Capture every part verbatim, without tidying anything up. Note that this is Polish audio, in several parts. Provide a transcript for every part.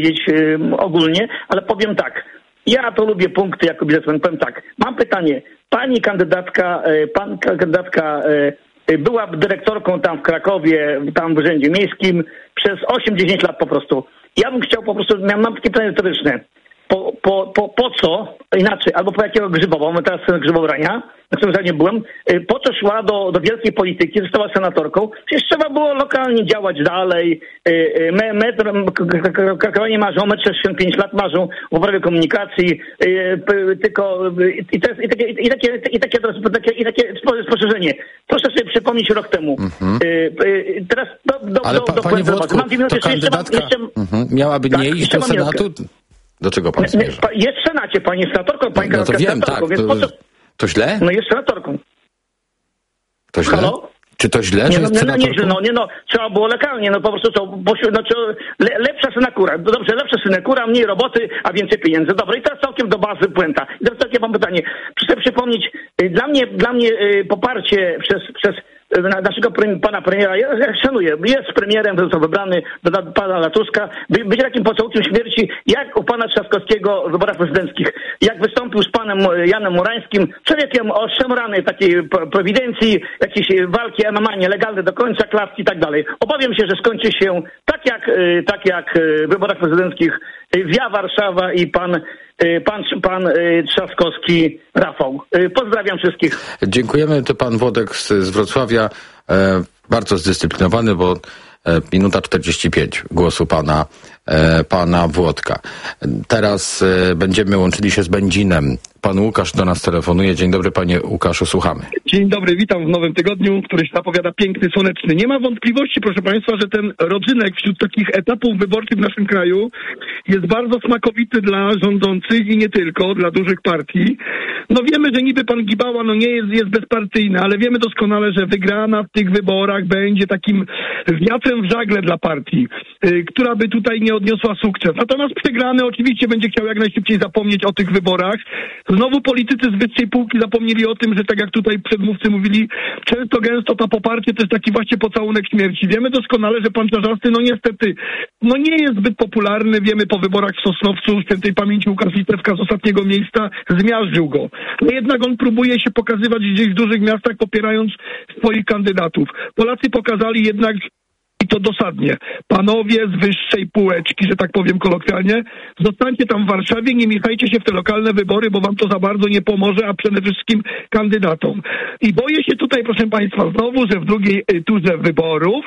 powiedzieć ogólnie, ale powiem tak. Ja to lubię punkty jako biznesmen. Powiem tak. Mam pytanie. Pani kandydatka, pan kandydatka była dyrektorką tam w Krakowie, tam w Urzędzie Miejskim przez osiem dziesięć lat po prostu. Ja bym chciał po prostu, mam takie pytanie retoryczne. Po, po, po, po co, inaczej, albo po jakiego Grzybowa, mamy teraz Grzybobrania, na którym ja nie byłem, po co szła do, do wielkiej polityki, została senatorką? Przecież trzeba było lokalnie działać dalej. Metr, krakowianie marzą, metr sześćdziesiąt pięć lat marzą o poprawie komunikacji, tylko i, te, i takie, i takie, i takie, takie, i takie spostrzeżenie. Proszę sobie przypomnieć rok temu. Mm-hmm. Teraz do, do, Ale do, pa, do panie Włodku, mam dwie minuty, to kandydatka jeszcze, jeszcze, mm-hmm. miałaby nie tak, iść do Senatu? Do czego pan zmierza? Jest w Senacie, pani senatorką, pani no, no to wiem, senatorką, tak. więc To, po co... to źle? No jest senatorką. To źle? Halo? Czy to źle, nie, że no, jest nie, senatorką? No, nie, no, nie, no, trzeba było legalnie, no po prostu to, bo, no, le, lepsza synekura, no dobrze, lepsza synekura, mniej roboty, a więcej pieniędzy. Dobra, i teraz całkiem do bazy puenta. I teraz takie mam pytanie, chcę przypomnieć, dla mnie, dla mnie poparcie przez, przez naszego pana premiera, ja, ja szanuję, jest premierem, został wybrany do, do pana Latuszka, by, być takim pocałunkiem śmierci, jak u pana Trzaskowskiego w wyborach prezydenckich, jak wystąpił z panem Janem Murańskim, człowiekiem o szemranej takiej prowidencji, jakiejś walki M M A nielegalne do końca, klatki i tak dalej. Obawiam się, że skończy się tak jak, tak jak w wyborach prezydenckich Via Warszawa i pan Pan, pan Trzaskowski Rafał. Pozdrawiam wszystkich. Dziękujemy. To pan Włodek z, z Wrocławia. E, bardzo zdyscyplinowany, bo e, minuta czterdzieści pięć głosu pana, e, pana Włodka. Teraz e, będziemy łączyli się z Będzinem. Pan Łukasz do nas telefonuje. Dzień dobry, panie Łukaszu, słuchamy. Dzień dobry, witam w nowym tygodniu, który się zapowiada piękny, słoneczny. Nie ma wątpliwości, proszę państwa, że ten rodzynek wśród takich etapów wyborczych w naszym kraju jest bardzo smakowity dla rządzących i nie tylko, dla dużych partii. No wiemy, że niby pan Gibała no nie jest, jest bezpartyjny, ale wiemy doskonale, że wygrana w tych wyborach będzie takim wiatrem w żagle dla partii, yy, która by tutaj nie odniosła sukces. Natomiast przegrany oczywiście będzie chciał jak najszybciej zapomnieć o tych wyborach. Znowu politycy z wyższej półki zapomnieli o tym, że tak jak tutaj przedmówcy mówili, często gęsto to poparcie to jest taki właśnie pocałunek śmierci. Wiemy doskonale, że pan Czarzasty, no niestety, no nie jest zbyt popularny. Wiemy po wyborach w Sosnowcu, świętej pamięci Łukasz Litewka z ostatniego miejsca zmiażdżył go. No jednak on próbuje się pokazywać gdzieś w dużych miastach, popierając swoich kandydatów. Polacy pokazali jednak, i to dosadnie, panowie z wyższej półeczki, że tak powiem kolokwialnie, zostańcie tam w Warszawie, nie miechajcie się w te lokalne wybory, bo wam to za bardzo nie pomoże, a przede wszystkim kandydatom. I boję się tutaj, proszę państwa, znowu, że w drugiej turze wyborów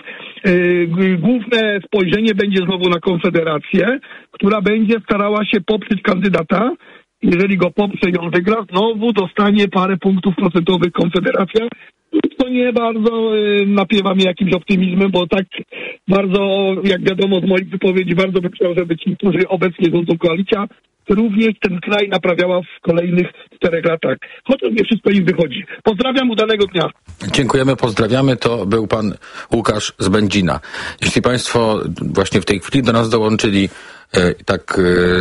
yy, główne spojrzenie będzie znowu na Konfederację, która będzie starała się poprzeć kandydata. Jeżeli go poprze i on wygra, znowu dostanie parę punktów procentowych Konfederacja. To nie bardzo y, napiewa mnie jakimś optymizmem, bo tak bardzo, jak wiadomo z moich wypowiedzi, bardzo bym chciał, żeby ci, którzy obecnie rządzą koalicja, również ten kraj naprawiała w kolejnych czterech latach. Chociaż nie wszystko im wychodzi. Pozdrawiam, udanego dnia. Dziękujemy, pozdrawiamy. To był pan Łukasz z Będzina. Jeśli państwo właśnie w tej chwili do nas dołączyli, e, tak e,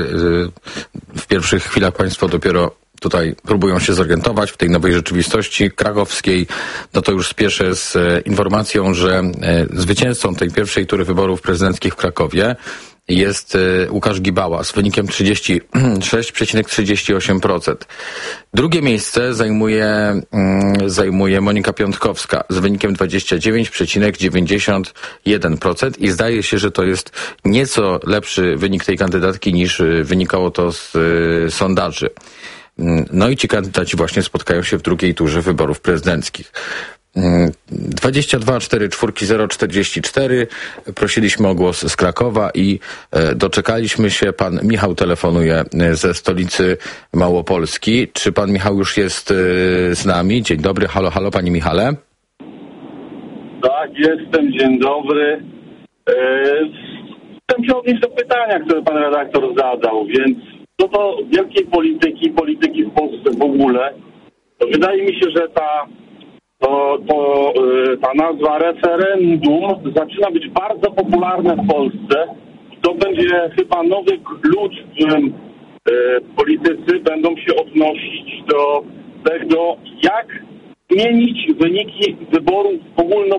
w pierwszych chwilach państwo dopiero tutaj próbują się zorientować w tej nowej rzeczywistości krakowskiej, no to już spieszę z e, informacją, że e, zwycięzcą tej pierwszej tury wyborów prezydenckich w Krakowie jest Łukasz Gibała z wynikiem trzydzieści sześć przecinek trzydzieści osiem procent. Drugie miejsce zajmuje, zajmuje Monika Piątkowska z wynikiem dwadzieścia dziewięć przecinek dziewięćdziesiąt jeden procent i zdaje się, że to jest nieco lepszy wynik tej kandydatki niż wynikało to z y, sondaży. No i ci kandydaci właśnie spotkają się w drugiej turze wyborów prezydenckich. dwadzieścia dwa cztery cztery zero czterdzieści cztery. Prosiliśmy o głos z Krakowa i e, doczekaliśmy się. Pan Michał telefonuje ze stolicy Małopolski. Czy pan Michał już jest e, z nami? Dzień dobry. Halo, halo, panie Michale. Tak, jestem. Dzień dobry. E, chcę się odnieść do pytania, które pan redaktor zadał, więc co do wielkiej polityki, polityki w Polsce w ogóle, to wydaje mi się, że ta To, to y, ta nazwa referendum zaczyna być bardzo popularna w Polsce. To będzie chyba nowy klucz, w którym y, politycy będą się odnosić do tego, jak zmienić wyniki wyborów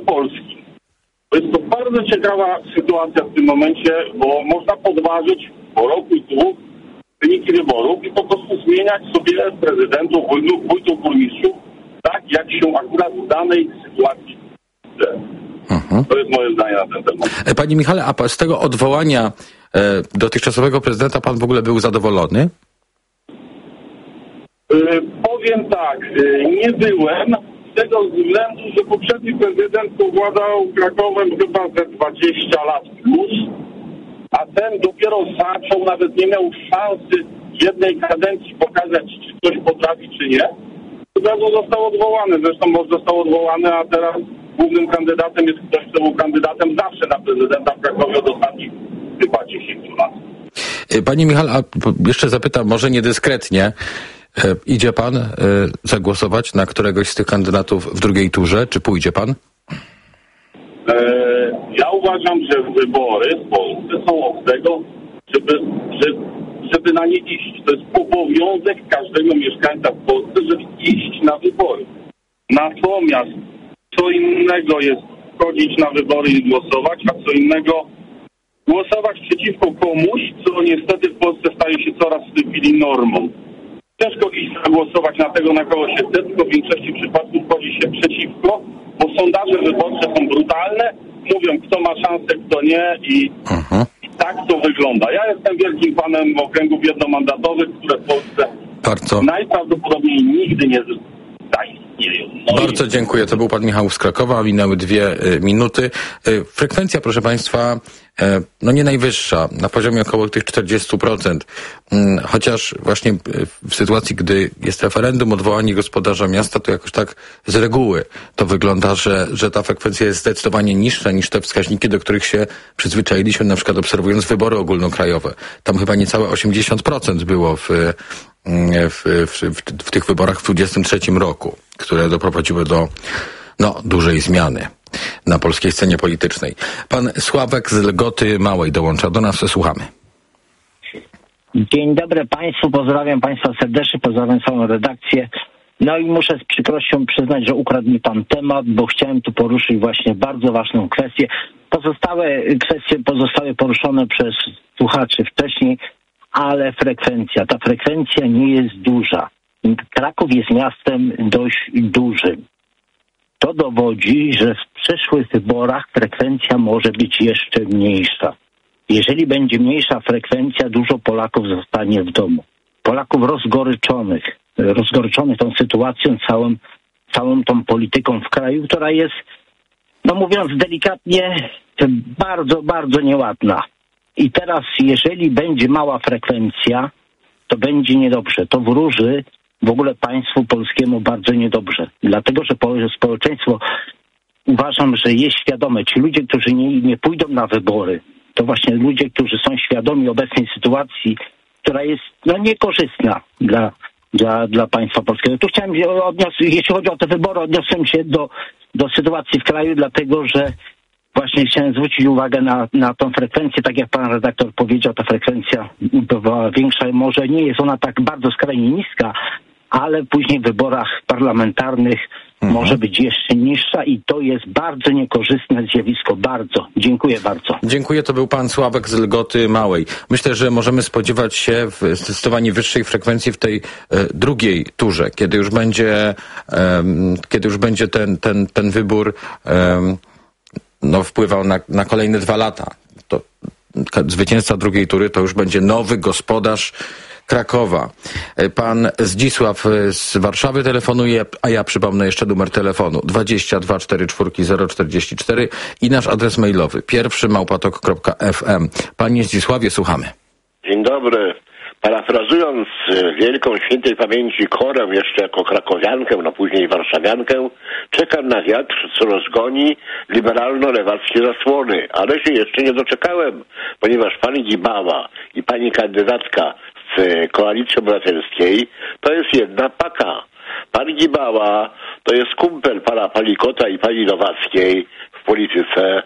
ogólnopolskich. To jest to bardzo ciekawa sytuacja w tym momencie, bo można podważyć po roku i dwóch wyniki wyborów i po prostu zmieniać sobie prezydentów, wójtów, wójtów, burmistrzów, tak jak się akurat w danej sytuacji chce. Mhm. To jest moje zdanie na ten temat. Panie Michale, a z tego odwołania e, dotychczasowego prezydenta pan w ogóle był zadowolony? Yy, powiem tak, yy, nie byłem z tego względu, że poprzedni prezydent powładał Krakowem chyba ze dwadzieścia lat plus, a ten dopiero zaczął, nawet nie miał szansy jednej kadencji pokazać, czy ktoś potrafi, czy nie. Od razu został odwołany, zresztą został odwołany, a teraz głównym kandydatem jest ktoś, kto był kandydatem zawsze na prezydenta w Krakowie od ostatnich chyba dziesięciu lat. Panie Michale, a jeszcze zapytam, może niedyskretnie, e, idzie pan e, zagłosować na któregoś z tych kandydatów w drugiej turze, czy pójdzie pan? E, ja uważam, że wybory w Polsce są od tego, żeby, żeby, żeby na nie iść. To jest obowiązek każdego mieszkańca w Polsce, żeby iść na wybory. Natomiast co innego jest chodzić na wybory i głosować, a co innego głosować przeciwko komuś, co niestety w Polsce staje się coraz w tej chwili normą. Ciężko iść zagłosować na tego, na kogo się chce, tylko w większości przypadków chodzi się przeciwko, bo sondaże wyborcze są brutalne, mówią, kto ma szansę, kto nie i, i tak to wygląda. Ja jestem wielkim fanem okręgów jednomandatowych, które w Polsce Bardzo. najprawdopodobniej nigdy nie zaistnieją. No Bardzo i... dziękuję. To był pan Michał z Krakowa. Minęły dwie y, minuty. Y, frekwencja, proszę państwa, y, no nie najwyższa, na poziomie około tych czterdziestu procent. Y, chociaż właśnie y, w sytuacji, gdy jest referendum, odwołanie gospodarza miasta, to jakoś tak z reguły to wygląda, że, że ta frekwencja jest zdecydowanie niższa niż te wskaźniki, do których się przyzwyczailiśmy, na przykład obserwując wybory ogólnokrajowe. Tam chyba niecałe osiemdziesiąt procent było w W, w, w, w tych wyborach w dwudziestym trzecim roku, które doprowadziły do no, dużej zmiany na polskiej scenie politycznej. Pan Sławek z Lgoty Małej dołącza do nas, słuchamy. Dzień dobry Państwu, pozdrawiam Państwa serdecznie, pozdrawiam całą redakcję. No i muszę z przykrością przyznać, że ukradł mi Pan temat, bo chciałem tu poruszyć właśnie bardzo ważną kwestię. Pozostałe kwestie pozostałe poruszone przez słuchaczy wcześniej, ale frekwencja, ta frekwencja nie jest duża. Kraków jest miastem dość dużym. To dowodzi, że w przyszłych wyborach frekwencja może być jeszcze mniejsza. Jeżeli będzie mniejsza frekwencja, dużo Polaków zostanie w domu. Polaków rozgoryczonych, rozgoryczonych tą sytuacją, całą, całą tą polityką w kraju, która jest, no mówiąc delikatnie, bardzo, bardzo nieładna. I teraz, jeżeli będzie mała frekwencja, to będzie niedobrze. To wróży w ogóle państwu polskiemu bardzo niedobrze. Dlatego, że społeczeństwo, uważam, że jest świadome. Ci ludzie, którzy nie, nie pójdą na wybory, to właśnie ludzie, którzy są świadomi obecnej sytuacji, która jest no, niekorzystna dla, dla, dla państwa polskiego. Tu chciałem odniosć, jeśli chodzi o te wybory, odniosłem się do, do sytuacji w kraju, dlatego, że właśnie chciałem zwrócić uwagę na, na tą frekwencję, tak jak pan redaktor powiedział, ta frekwencja była większa, może nie jest ona tak bardzo skrajnie niska, ale później w wyborach parlamentarnych mhm. może być jeszcze niższa i to jest bardzo niekorzystne zjawisko, bardzo. Dziękuję bardzo. Dziękuję, to był pan Sławek z Lgoty Małej. Myślę, że możemy spodziewać się w zdecydowanie wyższej frekwencji w tej e, drugiej turze, kiedy już będzie, e, kiedy już będzie ten, ten, ten wybór e, no, wpływał na, na kolejne dwa lata. To zwycięzca drugiej tury to już będzie nowy gospodarz Krakowa. Pan Zdzisław z Warszawy telefonuje, a ja przypomnę jeszcze numer telefonu dwadzieścia dwa czterdzieści cztery zero czterdzieści cztery i nasz adres mailowy pierwszy małpatok kropka f m. Panie Zdzisławie, słuchamy. Dzień dobry. Parafrazując wielką świętej pamięci Korę jeszcze jako krakowiankę, no później warszawiankę, czekam na wiatr, co rozgoni liberalno-lewackie zasłony, ale się jeszcze nie doczekałem, ponieważ pan Gibała i pani kandydatka z Koalicji Obywatelskiej to jest jedna paka. Pan Gibała to jest kumpel pana Palikota i pani Nowackiej w polityce,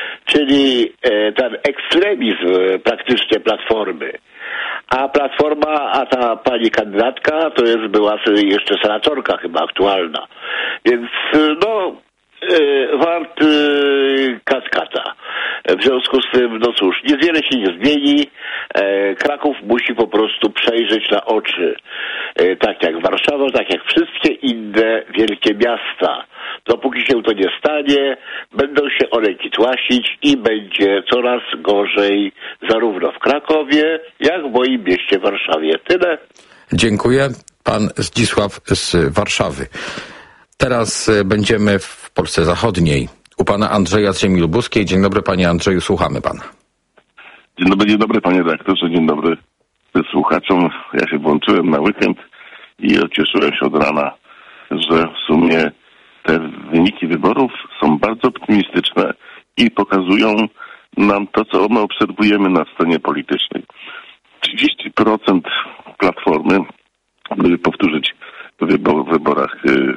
czyli ten ekstremizm praktycznie Platformy. A Platforma, a ta pani kandydatka to jest była jeszcze senatorka chyba aktualna. Więc no yy, wart yy, kaskata. W związku z tym, no cóż, niewiele się nie zmieni. E, Kraków musi po prostu przejrzeć na oczy, e, tak jak Warszawa, tak jak wszystkie inne wielkie miasta. Dopóki się to nie stanie, będą się one kitłasić i będzie coraz gorzej zarówno w Krakowie, jak w moim mieście Warszawie. Tyle. Dziękuję. Pan Zdzisław z Warszawy. Teraz będziemy w Polsce Zachodniej. U pana Andrzeja z Ziemi Lubuskiej. Dzień dobry, panie Andrzeju, słuchamy pana. Dzień dobry, dzień dobry, panie redaktorze, dzień dobry słuchaczom. Ja się włączyłem na weekend i cieszyłem się od rana, że w sumie te wyniki wyborów są bardzo optymistyczne i pokazują nam to, co my obserwujemy na scenie politycznej. trzydzieści procent Platformy, by powtórzyć w wyborach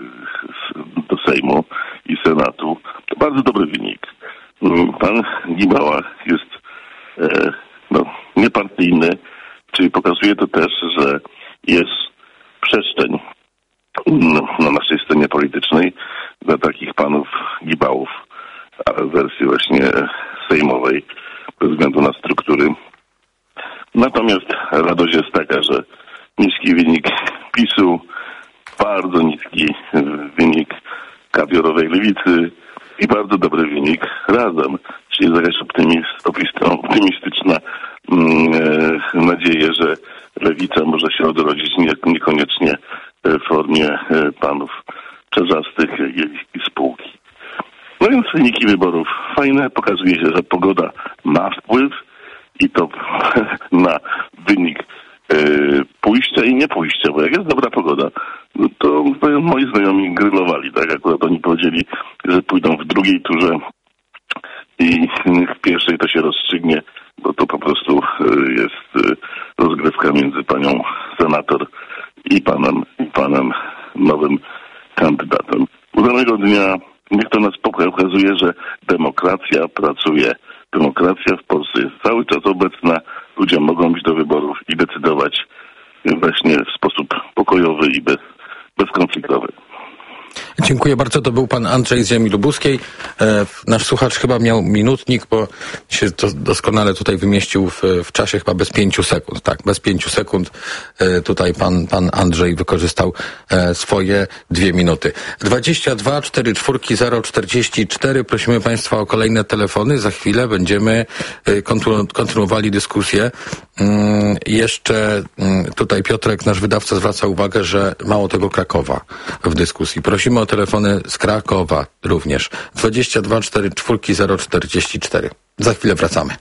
do Sejmu i Senatu, to bardzo dobry wynik. Pan Gibała jest e, no, niepartyjny, czyli pokazuje to też, że jest przestrzeń no, na naszej scenie politycznej dla takich panów Gibałów, a w wersji właśnie sejmowej, bez względu na struktury. Natomiast radość jest taka, że niski wynik PiSu, bardzo niski wynik kawiorowej lewicy i bardzo dobry wynik Razem, czyli jest jakaś optymistyczna mm, nadzieja, że lewica może się odrodzić nie, niekoniecznie w formie panów Czarzastych i spółki. No więc wyniki wyborów fajne, pokazuje się, że pogoda ma wpływ i to na wynik pójścia i nie pójścia, bo jak jest dobra pogoda, no to moi znajomi grillowali, tak? Akurat oni powiedzieli, że pójdą w drugiej turze i w pierwszej to się rozstrzygnie, bo to po prostu jest rozgrywka między panią senator i panem, i panem nowym kandydatem. Udanego dnia niech to nas pokazuje, że demokracja pracuje. Demokracja w Polsce jest cały czas obecna. Ludzie mogą iść do wyborów i decydować właśnie w sposób pokojowy i bez, bezkonfliktowy. Dziękuję bardzo. To był pan Andrzej z Ziemi Lubuskiej. E, nasz słuchacz chyba miał minutnik, bo się to doskonale tutaj wymieścił w, w czasie chyba bez pięciu sekund. Tak, bez pięciu sekund e, tutaj pan, pan Andrzej wykorzystał e, swoje dwie minuty. dwadzieścia dwa czterdzieści cztery zero czterdzieści cztery. Prosimy państwa o kolejne telefony. Za chwilę będziemy e, kontynu, kontynuowali dyskusję. Mm, jeszcze mm, tutaj Piotrek, nasz wydawca, zwraca uwagę, że mało tego Krakowa w dyskusji. Prosimy o telefony z Krakowa również. dwadzieścia dwa czterdzieści cztery zero czterdzieści cztery. Za chwilę wracamy.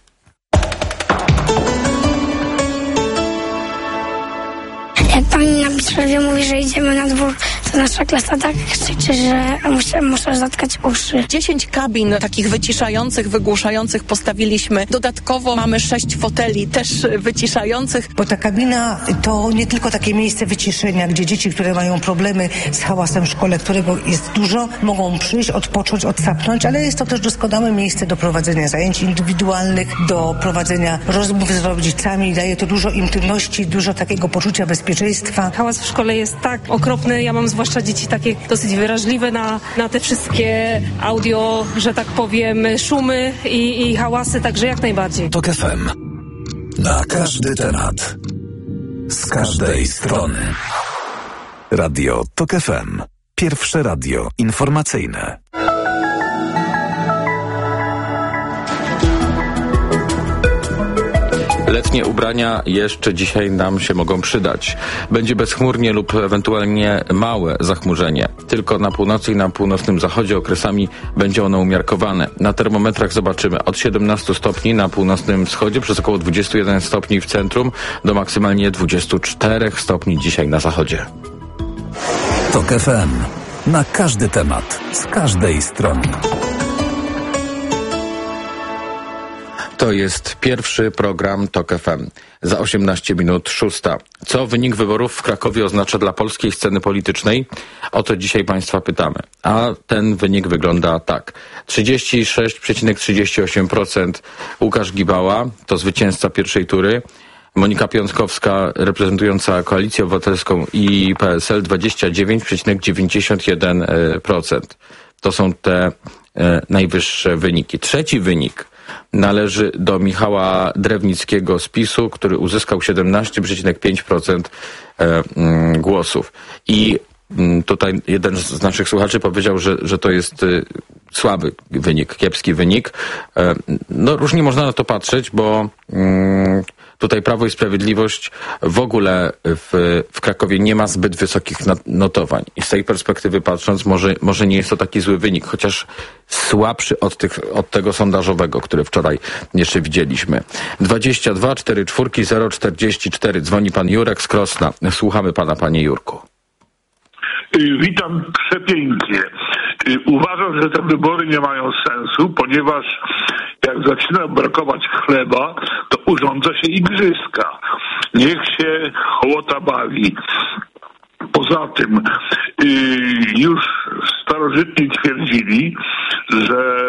Jak pani na przerwie mówi, że idziemy na dwór, to nasza klasa tak krzyczy, że muszę, muszę zatkać uszy. dziesięć kabin takich wyciszających, wygłuszających postawiliśmy. Dodatkowo mamy sześć foteli też wyciszających. Bo ta kabina to nie tylko takie miejsce wyciszenia, gdzie dzieci, które mają problemy z hałasem w szkole, którego jest dużo, mogą przyjść, odpocząć, odsapnąć, ale jest to też doskonałe miejsce do prowadzenia zajęć indywidualnych, do prowadzenia rozmów z rodzicami. Daje to dużo intymności, dużo takiego poczucia bezpieczeństwa. Hałas w szkole jest tak okropny. Ja mam zwłaszcza dzieci takie dosyć wrażliwe na, na te wszystkie audio, że tak powiem, szumy i, i hałasy, także jak najbardziej. Tok F M. Na każdy temat. Z każdej strony. Radio Tok F M. Pierwsze radio informacyjne. Letnie ubrania jeszcze dzisiaj nam się mogą przydać. Będzie bezchmurnie lub ewentualnie małe zachmurzenie. Tylko na północy i na północnym zachodzie okresami będzie ono umiarkowane. Na termometrach zobaczymy od siedemnastu stopni na północnym wschodzie, przez około dwudziestu jeden stopni w centrum, do maksymalnie dwudziestu czterech stopni dzisiaj na zachodzie. Tok F M. Na każdy temat. Z każdej strony. To jest pierwszy program Tok F M. Za osiemnaście minut szósta. Co wynik wyborów w Krakowie oznacza dla polskiej sceny politycznej? O to dzisiaj państwa pytamy. A ten wynik wygląda tak. trzydzieści sześć przecinek trzydzieści osiem procent Łukasz Gibała, to zwycięzca pierwszej tury. Monika Piątkowska, reprezentująca Koalicję Obywatelską i P S L, dwadzieścia dziewięć przecinek dziewięćdziesiąt jeden procent. to są te e, najwyższe wyniki. Trzeci wynik należy do Michała Drewnickiego z PiSu, który uzyskał siedemnaście przecinek pięć procent e, mm, głosów. I mm, tutaj jeden z naszych słuchaczy powiedział, że, że to jest y, słaby wynik, kiepski wynik. E, no różnie można na to patrzeć, bo mm, tutaj Prawo i Sprawiedliwość w ogóle w, w Krakowie nie ma zbyt wysokich notowań. I z tej perspektywy patrząc, może, może nie jest to taki zły wynik, chociaż słabszy od, tych, od tego sondażowego, który wczoraj jeszcze widzieliśmy. dwadzieścia dwa czterdzieści cztery zero czterdzieści cztery. Dzwoni pan Jurek z Krosna. Słuchamy pana, panie Jurku. Witam przepięknie. Uważam, że te wybory nie mają sensu, ponieważ jak zaczyna brakować chleba, to urządza się igrzyska. Niech się hołota bawi. Poza tym już starożytni twierdzili, że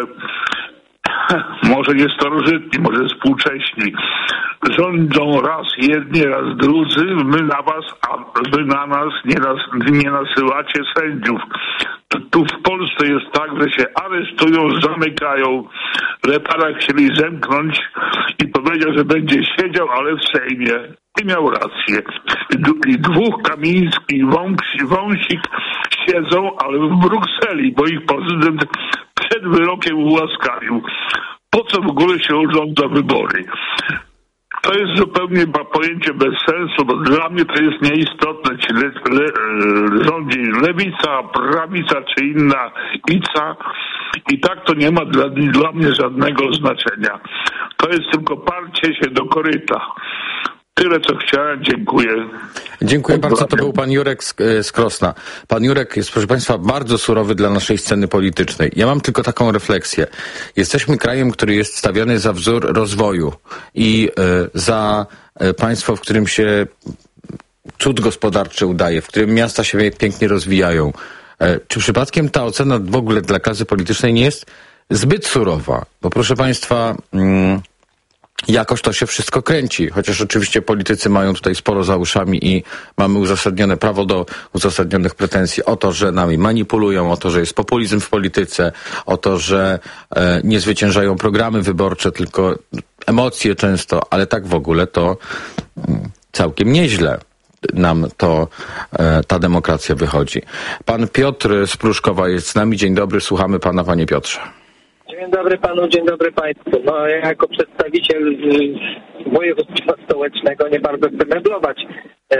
może nie starożytni, może współcześni, rządzą raz jedni, raz drudzy, my na was, a wy na nas nie, nas, nie nasyłacie sędziów. Tu w Polsce jest tak, że się aresztują, zamykają. Repara chcieli zemknąć i powiedział, że będzie siedział, ale w Sejmie. I miał rację. I dwóch Kamiński i Wąsik siedzą, ale w Brukseli, bo ich prezydent przed wyrokiem ułaskawił. Po co w ogóle się urządza wybory? To jest zupełnie pojęcie bez sensu, bo dla mnie to jest nieistotne, czy le, le, rządzi lewica, prawica, czy inna ica. I tak to nie ma dla, dla mnie żadnego znaczenia. To jest tylko parcie się do koryta. Tyle, co chciałem. Dziękuję. Dziękuję bardzo. To był pan Jurek z, z Krosna. Pan Jurek jest, proszę państwa, bardzo surowy dla naszej sceny politycznej. Ja mam tylko taką refleksję. Jesteśmy krajem, który jest stawiany za wzór rozwoju i y, za y, państwo, w którym się cud gospodarczy udaje, w którym miasta się pięknie rozwijają. Y, czy przypadkiem ta ocena w ogóle dla klasy politycznej nie jest zbyt surowa? Bo proszę państwa... Mm, Jakoś to się wszystko kręci, chociaż oczywiście politycy mają tutaj sporo za uszami i mamy uzasadnione prawo do uzasadnionych pretensji o to, że nami manipulują, o to, że jest populizm w polityce, o to, że e, nie zwyciężają programy wyborcze, tylko emocje często, ale tak w ogóle to mm, całkiem nieźle nam to e, ta demokracja wychodzi. Pan Piotr z Pruszkowa jest z nami. Dzień dobry, słuchamy pana, panie Piotrze. Dzień dobry panu, dzień dobry państwu. No ja jako przedstawiciel y, województwa stołecznego nie bardzo chcę meblować e,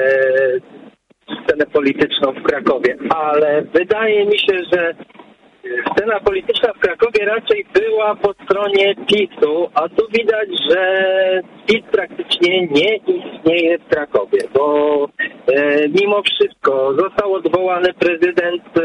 scenę polityczną w Krakowie, ale wydaje mi się, że scena polityczna w Krakowie raczej była po stronie PiSu, a tu widać, że PiS praktycznie nie istnieje w Krakowie, bo e, mimo wszystko został odwołany prezydent e,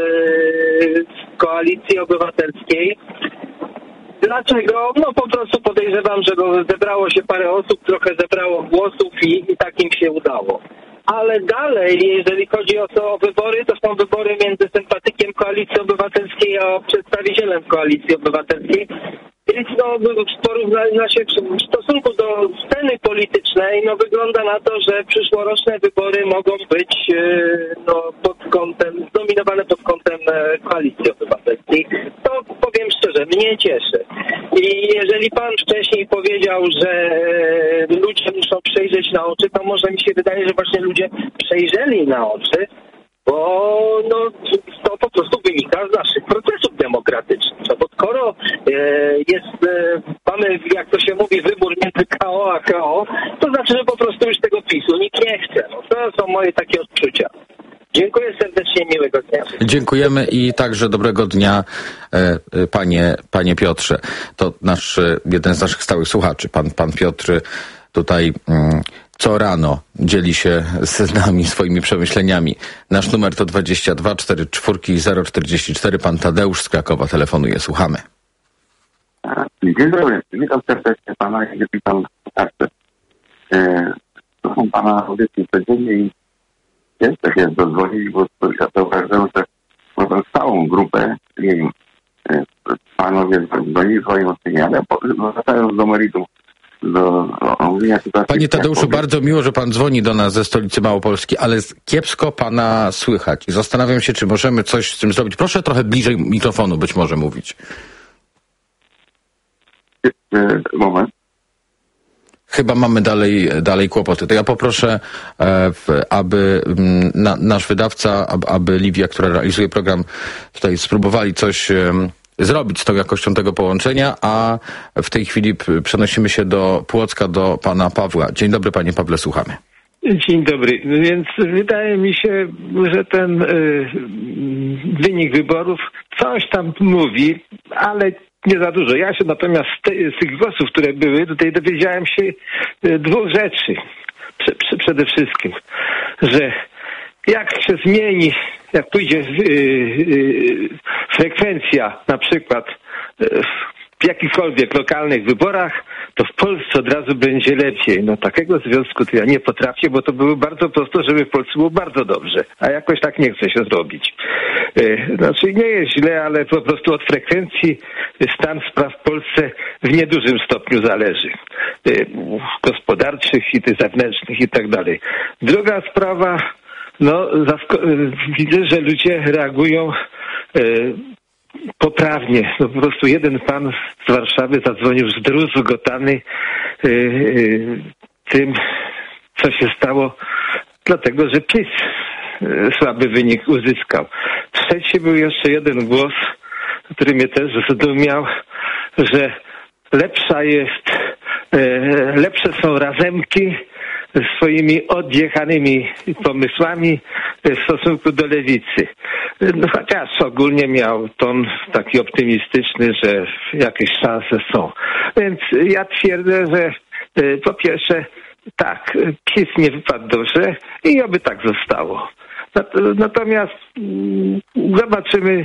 z Koalicji Obywatelskiej. Dlaczego? No po prostu podejrzewam, że zebrało się parę osób, trochę zebrało głosów i, i tak im się udało. Ale dalej, jeżeli chodzi o to o wybory, to są wybory między sympatykiem Koalicji Obywatelskiej a przedstawicielem Koalicji Obywatelskiej. Więc no, w porównaniu w stosunku do sceny politycznej no, wygląda na to, że przyszłoroczne wybory mogą być no, pod kątem, zdominowane pod kątem Koalicji Obywatelskiej. To powiem szczerze, mnie cieszy. I jeżeli pan wcześniej powiedział, że ludzie muszą przejrzeć na oczy, to może mi się wydaje, że właśnie ludzie przejrzeli na oczy, bo no, to po prostu wynika z naszych procesów demokratycznych. No bo skoro e, jest, e, mamy, jak to się mówi, wybór między K O a K O, to znaczy, że po prostu już tego PiSu nikt nie chce. No, to są moje takie odczucia. Dziękuję serdecznie, miłego dnia. Dziękujemy i także dobrego dnia, e, panie, panie Piotrze. To nasz, jeden z naszych stałych słuchaczy, pan, pan Piotr tutaj... Mm, co rano dzieli się z nami swoimi przemyśleniami. Nasz numer to dwadzieścia dwa czterdzieści cztery zero czterdzieści cztery. Pan Tadeusz z Krakowa telefonuje. Słuchamy. Dzień dobry. Witam serdecznie pana i witam słuchaczy. To są pana audycje codziennie i ciężko się dozwolić, bo ja zauważyłem, że może całą grupę, nie wiem, panowie dzwonili swoim opiniami, ale wracając do meritum do omówienia sytuacji. Panie Tadeuszu, bardzo miło, że pan dzwoni do nas ze stolicy Małopolski, ale kiepsko pana słychać i zastanawiam się, czy możemy coś z tym zrobić. Proszę trochę bliżej mikrofonu być może mówić. Moment. Chyba mamy dalej, dalej kłopoty. To ja poproszę, e, w, aby m, na, nasz wydawca, aby, aby Livia, która realizuje program, tutaj spróbowali coś e, zrobić z tą jakością tego połączenia, a w tej chwili p- przenosimy się do Płocka, do pana Pawła. Dzień dobry, panie Pawle, słuchamy. Dzień dobry. Więc wydaje mi się, że ten y, wynik wyborów coś tam mówi, ale nie za dużo. Ja się natomiast z, te, z tych głosów, które były, tutaj dowiedziałem się y, dwóch rzeczy. Prze, prze, przede wszystkim, że jak się zmieni, jak pójdzie y, y, frekwencja na przykład y, w jakichkolwiek lokalnych wyborach, to w Polsce od razu będzie lepiej. No takiego związku to ja nie potrafię, bo to było bardzo prosto, żeby w Polsce było bardzo dobrze. A jakoś tak nie chce się zrobić. Znaczy nie jest źle, ale po prostu od frekwencji stan spraw w Polsce w niedużym stopniu zależy. Gospodarczych i tych zewnętrznych i tak dalej. Druga sprawa, no widzę, że ludzie reagują poprawnie. No po prostu jeden pan z Warszawy zadzwonił zdruzgotany yy, yy, tym, co się stało, dlatego że PiS yy, słaby wynik uzyskał. Trzeci był jeszcze jeden głos, który mnie też zdumiał, że lepsza jest, yy, lepsze są razemki swoimi odjechanymi pomysłami w stosunku do lewicy. No, chociaż ogólnie miał ton taki optymistyczny, że jakieś szanse są. Więc ja twierdzę, że po pierwsze tak, PiS nie wypadł dobrze i oby tak zostało. Natomiast zobaczymy,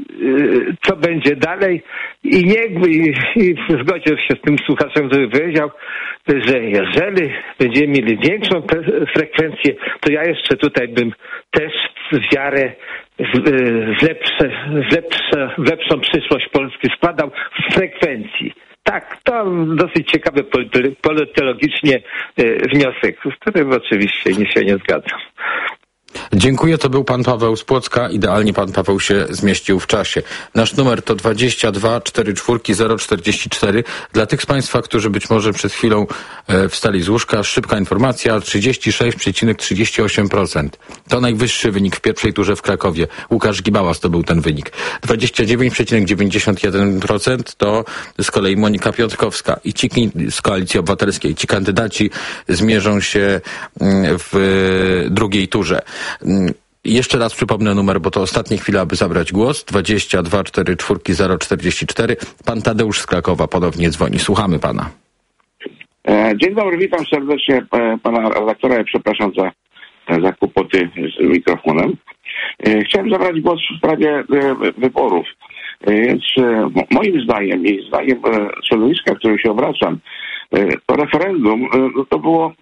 co będzie dalej i niech i, i zgodzę się z tym słuchaczem, który powiedział, że jeżeli będziemy mieli większą frekwencję, to ja jeszcze tutaj bym też w wiarę w, w, lepsze, w, lepsze, w lepszą przyszłość Polski składał w frekwencji. Tak, to dosyć ciekawy politologicznie wniosek, z którym oczywiście nie się nie zgadzam. Dziękuję, to był pan Paweł z Płocka. Idealnie pan Paweł się zmieścił w czasie. Nasz numer to dwadzieścia dwa czterdzieści cztery zero czterdzieści cztery. Dla tych z państwa, którzy być może przed chwilą e, wstali z łóżka, szybka informacja, trzydzieści sześć przecinek trzydzieści osiem procent. To najwyższy wynik w pierwszej turze w Krakowie. Łukasz Gibała zdobył ten wynik. dwadzieścia dziewięć przecinek dziewięćdziesiąt jeden procent to z kolei Monika Piotrkowska i ci z Koalicji Obywatelskiej. Ci kandydaci zmierzą się w drugiej turze. Jeszcze raz przypomnę numer, bo to ostatnia chwila, aby zabrać głos. dwadzieścia dwa czterdzieści cztery zero czterdzieści cztery. Pan Tadeusz z Krakowa ponownie dzwoni. Słuchamy pana. Dzień dobry, witam serdecznie pana redaktora. Ja przepraszam za, za kłopoty z mikrofonem. Chciałem zabrać głos w sprawie wyborów. Więc moim zdaniem i zdaniem środowiska, które się obracam, to referendum to było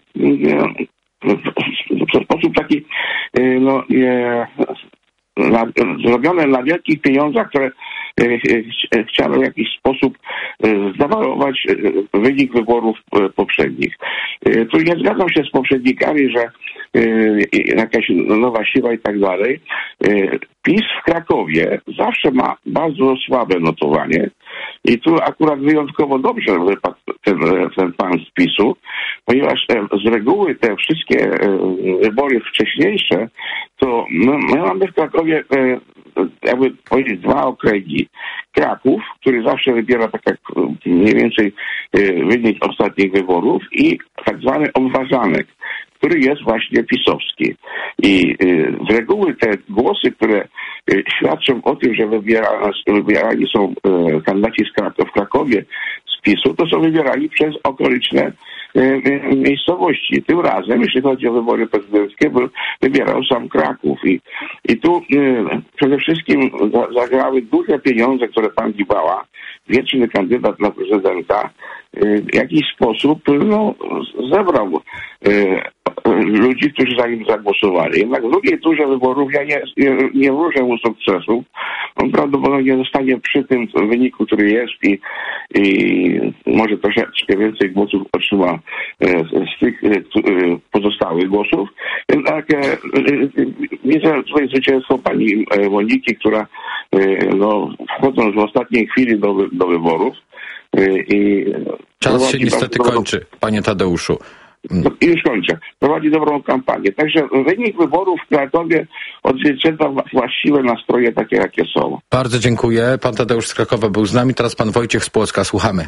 w sposób taki no, e, na, zrobione na wielkich pieniądzach, które e, chciano w jakiś sposób e, zawarować e, wynik wyborów e, poprzednich. E, tu nie zgadzam się z poprzednikami, że e, jakaś nowa siła i tak dalej. E, PiS w Krakowie zawsze ma bardzo słabe notowanie i tu akurat wyjątkowo dobrze wypadł ten, ten pan z PiSu, ponieważ z reguły te wszystkie wybory wcześniejsze, to my, my mamy w Krakowie, jakby powiedzieć, dwa okręgi. Kraków, który zawsze wybiera tak jak mniej więcej wynik ostatnich wyborów, i tak zwany obważanek, który jest właśnie pisowski. I z reguły te głosy, które świadczą o tym, że wybiera, wybierani są kandydaci z Krak- w Krakowie z PiSu, to są wybierani przez okoliczne miejscowości. Tym razem, jeśli chodzi o wybory prezydenckie, wybierał sam Kraków. I, i tu y, przede wszystkim za, zagrały duże pieniądze, które pan Gibała, wieczny kandydat na prezydenta, y, w jakiś sposób no, zebrał y, ludzi, którzy za nim zagłosowali. Jednak w drugiej turze wyborów ja nie, nie, nie wróżę mu sukcesu, on prawdopodobnie zostanie przy tym wyniku, który jest i, i może troszeczkę więcej głosów otrzyma z tych pozostałych głosów. Tak, widzę tutaj zwycięstwo pani Moniki, która no, wchodząc w ostatniej chwili do, do wyborów i czas się niestety kończy, panie Tadeuszu. I już kończę. Prowadzi dobrą kampanię. Także wynik wyborów w Krakowie odzwierciedla właściwe nastroje takie, jakie są. Bardzo dziękuję. Pan Tadeusz z Krakowa był z nami. Teraz pan Wojciech z Płocka. Słuchamy.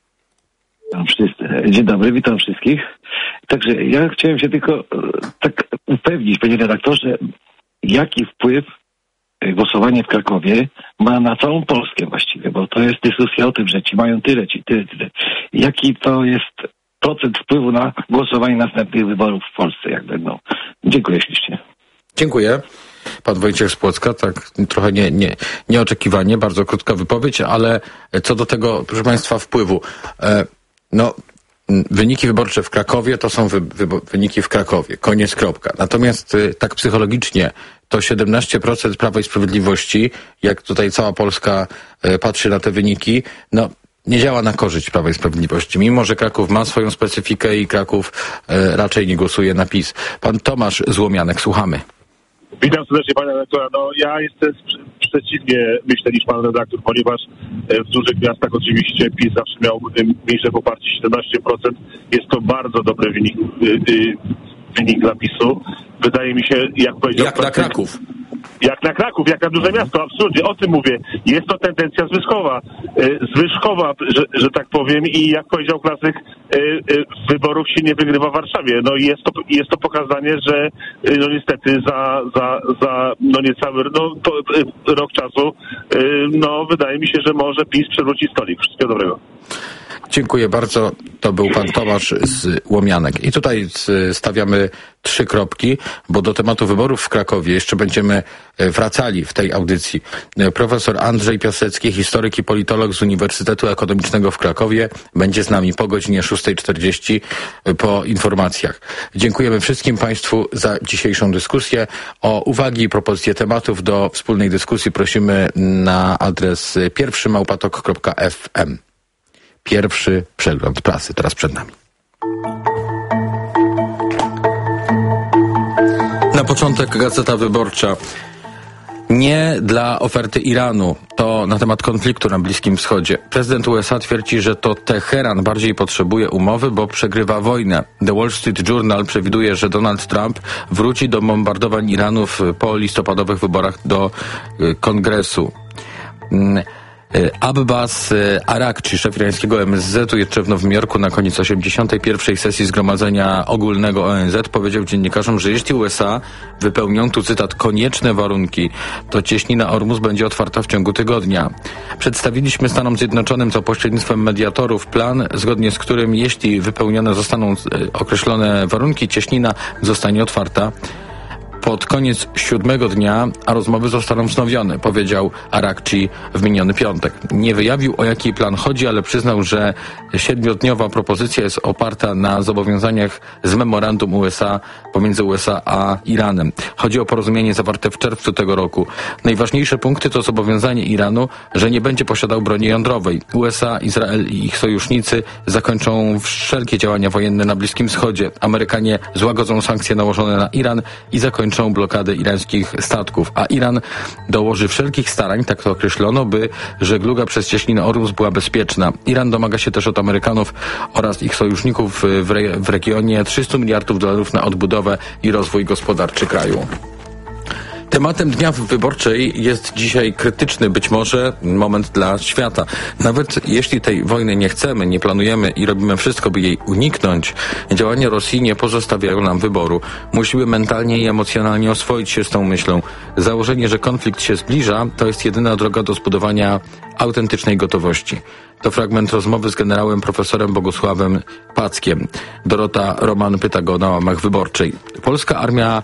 Dzień dobry, witam wszystkich. Także ja chciałem się tylko tak upewnić, panie redaktorze, jaki wpływ głosowanie w Krakowie ma na całą Polskę właściwie, bo to jest dyskusja o tym, że ci mają tyle, ci tyle, tyle. Jaki to jest procent wpływu na głosowanie następnych wyborów w Polsce, jak będą. Dziękuję ślicznie. Dziękuję. Pan Wojciech z Płocka, tak trochę nie, nie, nieoczekiwanie, bardzo krótka wypowiedź, ale co do tego, proszę państwa, wpływu. E, no, wyniki wyborcze w Krakowie to są wy, wy, wyniki w Krakowie. Koniec, kropka. Natomiast y, tak psychologicznie to siedemnaście procent Prawa i Sprawiedliwości, jak tutaj cała Polska y, patrzy na te wyniki, no nie działa na korzyść Prawa i Sprawiedliwości, mimo że Kraków ma swoją specyfikę i Kraków e, raczej nie głosuje na PiS. Pan Tomasz z Łomianek, słuchamy. Witam serdecznie pana redaktora. No ja jestem przeciwnie myślę niż pan redaktor, ponieważ w dużych miastach oczywiście PiS zawsze miał mniejsze poparcie, siedemnaście procent. Jest to bardzo dobry wynik, wynik dla PiSu. Wydaje mi się, jak powiedział... Jak na Kraków. Jak na Kraków, jak na duże miasto, absolutnie, o tym mówię. Jest to tendencja zwyżkowa, zwyżkowa, że, że tak powiem, i jak powiedział klasyk, wyborów się nie wygrywa w Warszawie. No i jest to, jest to pokazanie, że no niestety za, za, za no niecały no, to, rok czasu, no wydaje mi się, że może PiS przewróci stolik. Wszystkiego dobrego. Dziękuję bardzo. To był pan Tomasz z Łomianek. I tutaj stawiamy trzy kropki, bo do tematu wyborów w Krakowie jeszcze będziemy wracali w tej audycji. Profesor Andrzej Piasecki, historyk i politolog z Uniwersytetu Ekonomicznego w Krakowie, będzie z nami po godzinie szósta czterdzieści po informacjach. Dziękujemy wszystkim państwu za dzisiejszą dyskusję. O uwagi i propozycje tematów do wspólnej dyskusji prosimy na adres pierwszy małpatok kropka f m. Pierwszy przegląd prasy teraz przed nami. Na początek Gazeta Wyborcza. Nie dla oferty Iranu. To na temat konfliktu na Bliskim Wschodzie. Prezydent U S A twierdzi, że to Teheran bardziej potrzebuje umowy, bo przegrywa wojnę. The Wall Street Journal przewiduje, że Donald Trump wróci do bombardowań Iranu po listopadowych wyborach do Kongresu. Abbas Arakci, szef irańskiego M S Z-u, jeszcze w Nowym Jorku na koniec osiemdziesiątej pierwszej sesji Zgromadzenia Ogólnego O N Z powiedział dziennikarzom, że jeśli U S A wypełnią, tu cytat, konieczne warunki, to cieśnina Ormus będzie otwarta w ciągu tygodnia. Przedstawiliśmy Stanom Zjednoczonym za pośrednictwem mediatorów plan, zgodnie z którym jeśli wypełnione zostaną określone warunki, cieśnina zostanie otwarta pod koniec siódmego dnia, a rozmowy zostaną wznowione, powiedział Arakci w miniony piątek. Nie wyjawił, o jaki plan chodzi, ale przyznał, że siedmiodniowa propozycja jest oparta na zobowiązaniach z memorandum U S A pomiędzy U S A a Iranem. Chodzi o porozumienie zawarte w czerwcu tego roku. Najważniejsze punkty to zobowiązanie Iranu, że nie będzie posiadał broni jądrowej. U S A, Izrael i ich sojusznicy zakończą wszelkie działania wojenne na Bliskim Wschodzie. Amerykanie złagodzą sankcje nałożone na Iran i zakończą blokadę irańskich statków, a Iran dołoży wszelkich starań, tak to określono, by żegluga przez cieśninę Ormus była bezpieczna. Iran domaga się też od Amerykanów oraz ich sojuszników w, re- w regionie trzysta miliardów dolarów na odbudowę i rozwój gospodarczy kraju. Tematem dnia wyborczej jest dzisiaj krytyczny być może moment dla świata. Nawet jeśli tej wojny nie chcemy, nie planujemy i robimy wszystko, by jej uniknąć, działania Rosji nie pozostawiają nam wyboru. Musimy mentalnie i emocjonalnie oswoić się z tą myślą. Założenie, że konflikt się zbliża, to jest jedyna droga do zbudowania autentycznej gotowości. To fragment rozmowy z generałem profesorem Bogusławem Packiem. Dorota Roman pyta go na łamach wyborczej. Polska armia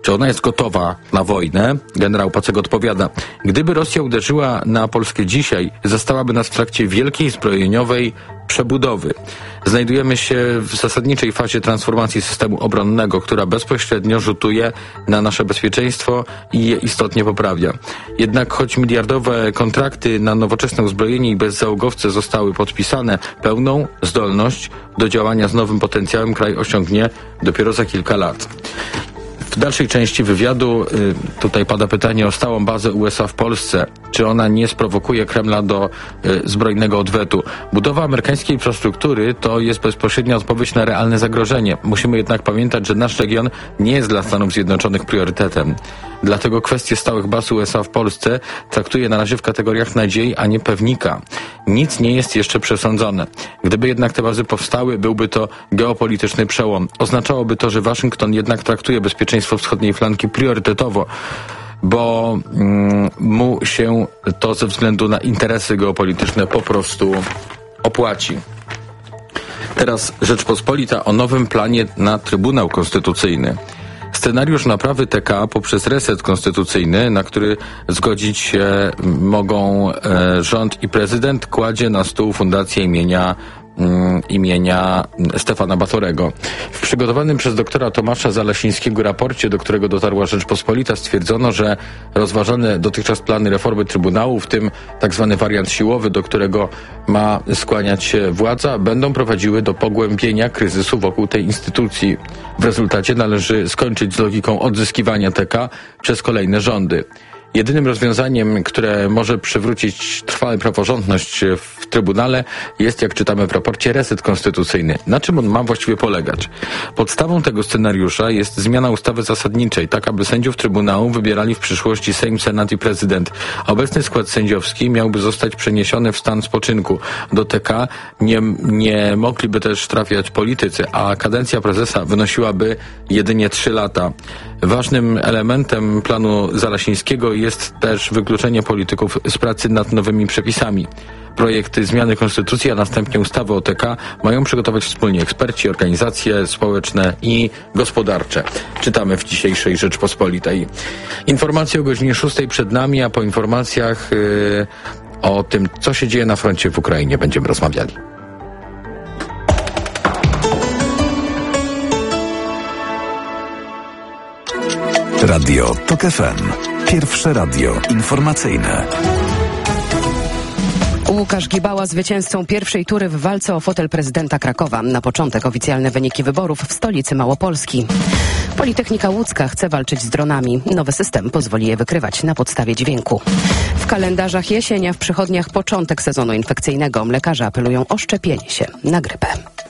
Czy ona jest gotowa na wojnę? Generał Pacek odpowiada: gdyby Rosja uderzyła na Polskę dzisiaj, zastałaby nas w trakcie wielkiej zbrojeniowej przebudowy. Znajdujemy się w zasadniczej fazie transformacji systemu obronnego, która bezpośrednio rzutuje na nasze bezpieczeństwo i je istotnie poprawia. Jednak choć miliardowe kontrakty na nowoczesne uzbrojenie i bezzałogowce zostały podpisane, pełną zdolność do działania z nowym potencjałem kraj osiągnie dopiero za kilka lat. W dalszej części wywiadu y, tutaj pada pytanie o stałą bazę U S A w Polsce. Czy ona nie sprowokuje Kremla do y, zbrojnego odwetu? Budowa amerykańskiej infrastruktury to jest bezpośrednia odpowiedź na realne zagrożenie. Musimy jednak pamiętać, że nasz region nie jest dla Stanów Zjednoczonych priorytetem. Dlatego kwestię stałych baz U S A w Polsce traktuje na razie w kategoriach nadziei, a nie pewnika. Nic nie jest jeszcze przesądzone. Gdyby jednak te bazy powstały, byłby to geopolityczny przełom. Oznaczałoby to, że Waszyngton jednak traktuje bezpieczeństwo wschodniej flanki priorytetowo, bo mm, mu się to ze względu na interesy geopolityczne po prostu opłaci. Teraz Rzeczpospolita o nowym planie na Trybunał Konstytucyjny. Scenariusz naprawy T K poprzez reset konstytucyjny, na który zgodzić się mogą e, rząd i prezydent, kładzie na stół Fundację imienia imienia Stefana Batorego. W przygotowanym przez doktora Tomasza Zalesińskiego raporcie, do którego dotarła Rzeczpospolita, stwierdzono, że rozważane dotychczas plany reformy Trybunału, w tym tak zwany wariant siłowy, do którego ma skłaniać się władza, będą prowadziły do pogłębienia kryzysu wokół tej instytucji. W rezultacie należy skończyć z logiką odzyskiwania T K przez kolejne rządy. Jedynym rozwiązaniem, które może przywrócić trwałą praworządność w Trybunale, jest, jak czytamy w raporcie, reset konstytucyjny. Na czym on ma właściwie polegać? Podstawą tego scenariusza jest zmiana ustawy zasadniczej, tak aby sędziów Trybunału wybierali w przyszłości Sejm, Senat i Prezydent. Obecny skład sędziowski miałby zostać przeniesiony w stan spoczynku. Do T K nie, nie mogliby też trafiać politycy, a kadencja prezesa wynosiłaby jedynie trzy lata. Ważnym elementem planu Zalesińskiego jest też wykluczenie polityków z pracy nad nowymi przepisami. Projekty zmiany konstytucji, a następnie ustawy o T K mają przygotować wspólnie eksperci, organizacje społeczne i gospodarcze. Czytamy w dzisiejszej Rzeczpospolitej. Informacje o godzinie szóstej przed nami, a po informacjach yy, o tym, co się dzieje na froncie w Ukrainie, będziemy rozmawiali. Radio TOK F M. Pierwsze radio informacyjne. Łukasz Gibała zwycięzcą pierwszej tury w walce o fotel prezydenta Krakowa. Na początek oficjalne wyniki wyborów w stolicy Małopolski. Politechnika Łódzka chce walczyć z dronami. Nowy system pozwoli je wykrywać na podstawie dźwięku. W kalendarzach jesienia, w przychodniach początek sezonu infekcyjnego. Lekarze apelują o szczepienie się na grypę.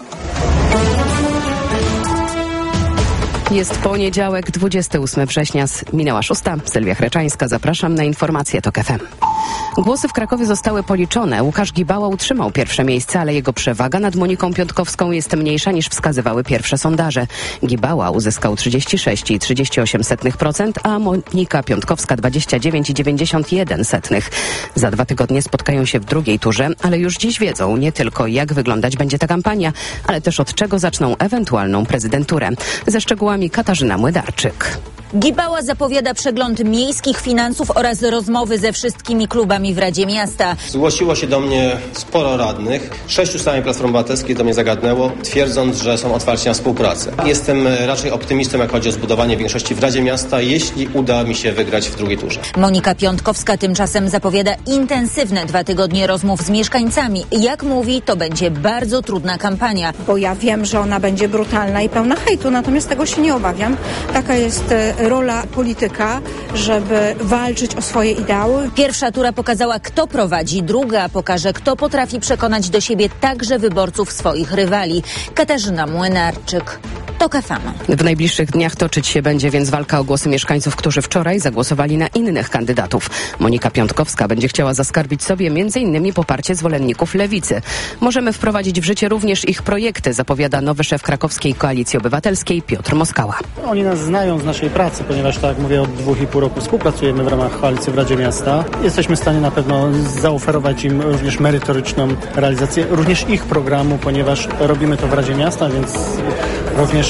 Jest poniedziałek, dwudziestego ósmego września, minęła szósta. Sylwia Chreczańska, zapraszam na informacje TOK F M. Głosy w Krakowie zostały policzone. Łukasz Gibała utrzymał pierwsze miejsce, ale jego przewaga nad Moniką Piątkowską jest mniejsza niż wskazywały pierwsze sondaże. Gibała uzyskał trzydzieści sześć przecinek trzydzieści osiem procent, a Monika Piątkowska dwadzieścia dziewięć przecinek dziewięćdziesiąt jeden procent. Za dwa tygodnie spotkają się w drugiej turze, ale już dziś wiedzą nie tylko, jak wyglądać będzie ta kampania, ale też od czego zaczną ewentualną prezydenturę. Ze szczegółami Katarzyna Młydarczyk. Gibała zapowiada przegląd miejskich finansów oraz rozmowy ze wszystkimi klubami w Radzie Miasta. Zgłosiło się do mnie sporo radnych. Sześciu z samej Platformy Obywatelskiej do mnie zagadnęło, twierdząc, że są otwarci na współpracę. Jestem raczej optymistą, jak chodzi o zbudowanie większości w Radzie Miasta, jeśli uda mi się wygrać w drugiej turze. Monika Piątkowska tymczasem zapowiada intensywne dwa tygodnie rozmów z mieszkańcami. Jak mówi, to będzie bardzo trudna kampania. Bo ja wiem, że ona będzie brutalna i pełna hejtu, natomiast tego się nie obawiam. Taka jest rola polityka, żeby walczyć o swoje ideały. Pierwsza tura pokazała, kto prowadzi, druga pokaże, kto potrafi przekonać do siebie także wyborców swoich rywali. Katarzyna Młynarczyk. TOK F M. W najbliższych dniach toczyć się będzie więc walka o głosy mieszkańców, którzy wczoraj zagłosowali na innych kandydatów. Monika Piątkowska będzie chciała zaskarbić sobie między innymi poparcie zwolenników Lewicy. Możemy wprowadzić w życie również ich projekty, zapowiada nowy szef krakowskiej Koalicji Obywatelskiej Piotr Moskała. Oni nas znają z naszej pracy, ponieważ, tak jak mówię, od dwóch i pół roku współpracujemy w ramach koalicji w Radzie Miasta. Jesteśmy w stanie na pewno zaoferować im również merytoryczną realizację również ich programu, ponieważ robimy to w Radzie Miasta, więc również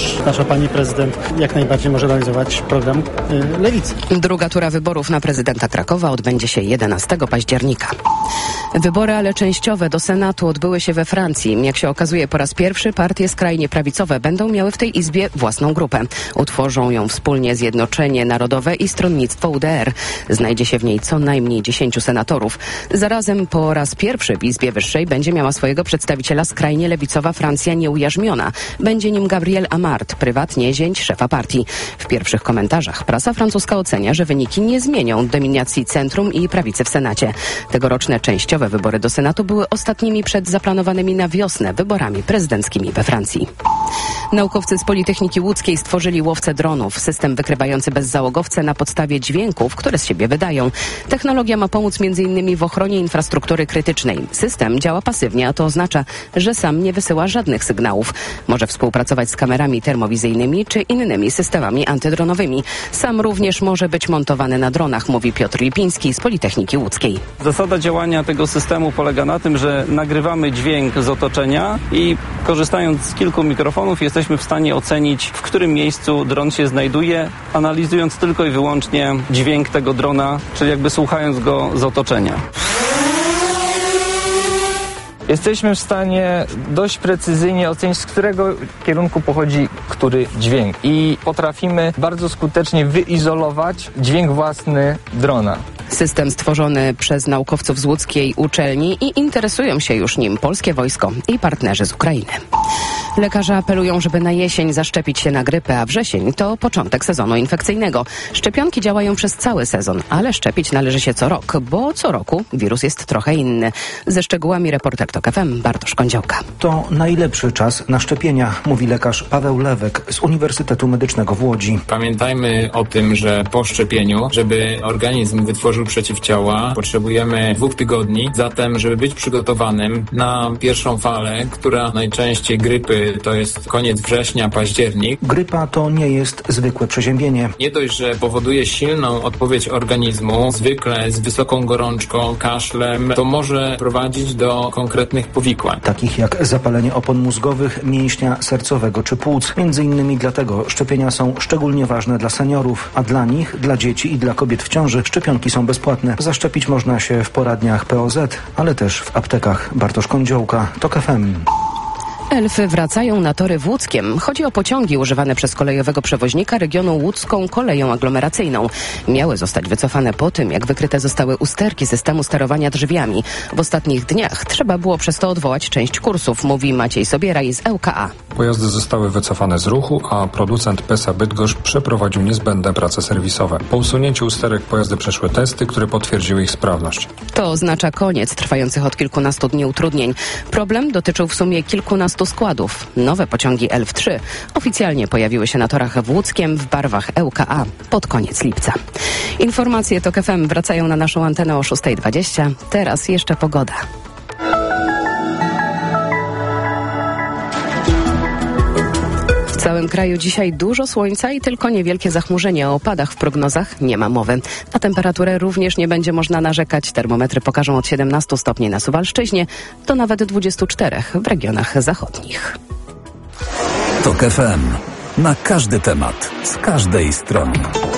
też nasza pani prezydent jak najbardziej może realizować program y, Lewicy. Druga tura wyborów na prezydenta Krakowa odbędzie się jedenastego października. Wybory, ale częściowe, do Senatu odbyły się we Francji. Jak się okazuje, po raz pierwszy partie skrajnie prawicowe będą miały w tej izbie własną grupę. Utworzą ją wspólnie Zjednoczenie Narodowe i Stronnictwo U D R. Znajdzie się w niej co najmniej dziesięciu senatorów. Zarazem po raz pierwszy w Izbie Wyższej będzie miała swojego przedstawiciela skrajnie lewicowa Francja nieujarzmiona. Będzie nim Gabriel Amart, prywatnie zięć szefa partii. W pierwszych komentarzach prasa francuska ocenia, że wyniki nie zmienią dominacji centrum i prawicy w Senacie. Tegoroczne częściowe wybory do Senatu były ostatnimi przed zaplanowanymi na wiosnę wyborami prezydenckimi we Francji. Naukowcy z Politechniki Łódzkiej stworzyli łowcę dronów, system wykrywający bezzałogowce na podstawie dźwięków, które z siebie wydają. Technologia ma pomóc m.in. w ochronie infrastruktury krytycznej. System działa pasywnie, a to oznacza, że sam nie wysyła żadnych sygnałów. Może współpracować z kamerami termowizyjnymi czy innymi systemami antydronowymi. Sam również może być montowany na dronach, mówi Piotr Lipiński z Politechniki Łódzkiej. Zasada działania tego systemu polega na tym, że nagrywamy dźwięk z otoczenia i korzystając z kilku mikrofonów jesteśmy w stanie ocenić, w którym miejscu dron się znajduje, analizując tylko i wyłącznie dźwięk tego drona, czyli jakby słuchając go z otoczenia. Jesteśmy w stanie dość precyzyjnie ocenić, z którego kierunku pochodzi który dźwięk i potrafimy bardzo skutecznie wyizolować dźwięk własny drona. System stworzony przez naukowców z łódzkiej uczelni i interesują się już nim polskie wojsko i partnerzy z Ukrainy. Lekarze apelują, żeby na jesień zaszczepić się na grypę, a wrzesień to początek sezonu infekcyjnego. Szczepionki działają przez cały sezon, ale szczepić należy się co rok, bo co roku wirus jest trochę inny. Ze szczegółami reporter TOK F M Bartosz Kądziołka. To najlepszy czas na szczepienia, mówi lekarz Paweł Lewek z Uniwersytetu Medycznego w Łodzi. Pamiętajmy o tym, że po szczepieniu, żeby organizm wytworzył przeciwciała, potrzebujemy dwóch tygodni. Zatem, żeby być przygotowanym na pierwszą falę, która najczęściej grypy to jest koniec września, październik. Grypa to nie jest zwykłe przeziębienie. Nie dość, że powoduje silną odpowiedź organizmu, zwykle z wysoką gorączką, kaszlem, to może prowadzić do konkretnych powikłań. Takich jak zapalenie opon mózgowych, mięśnia sercowego czy płuc. Między innymi dlatego szczepienia są szczególnie ważne dla seniorów, a dla nich, dla dzieci i dla kobiet w ciąży szczepionki są bezpłatne. Zaszczepić można się w poradniach P O Z, ale też w aptekach. Bartosz Kądziołka, TOK F M. Elfy wracają na tory w Łódzkiem. Chodzi o pociągi używane przez kolejowego przewoźnika regionu łódzką koleją aglomeracyjną. Miały zostać wycofane po tym, jak wykryte zostały usterki systemu sterowania drzwiami. W ostatnich dniach trzeba było przez to odwołać część kursów, mówi Maciej Sobieraj z L K A. Pojazdy zostały wycofane z ruchu, a producent Pesa Bydgoszcz przeprowadził niezbędne prace serwisowe. Po usunięciu usterek pojazdy przeszły testy, które potwierdziły ich sprawność. To oznacza koniec trwających od kilkunastu dni utrudnień. Problem dotyczył w sumie kilkunastu składów. Nowe pociągi Elf trzy oficjalnie pojawiły się na torach w Łódzkiem w barwach L K A pod koniec lipca. Informacje TOK F M wracają na naszą antenę o szósta dwadzieścia. Teraz jeszcze pogoda. W całym kraju dzisiaj dużo słońca i tylko niewielkie zachmurzenie. O opadach w prognozach nie ma mowy. Na temperaturę również nie będzie można narzekać. Termometry pokażą od siedemnastu stopni na Suwalszczyźnie do nawet dwudziestu czterech w regionach zachodnich. TOK F M. Na każdy temat, z każdej strony.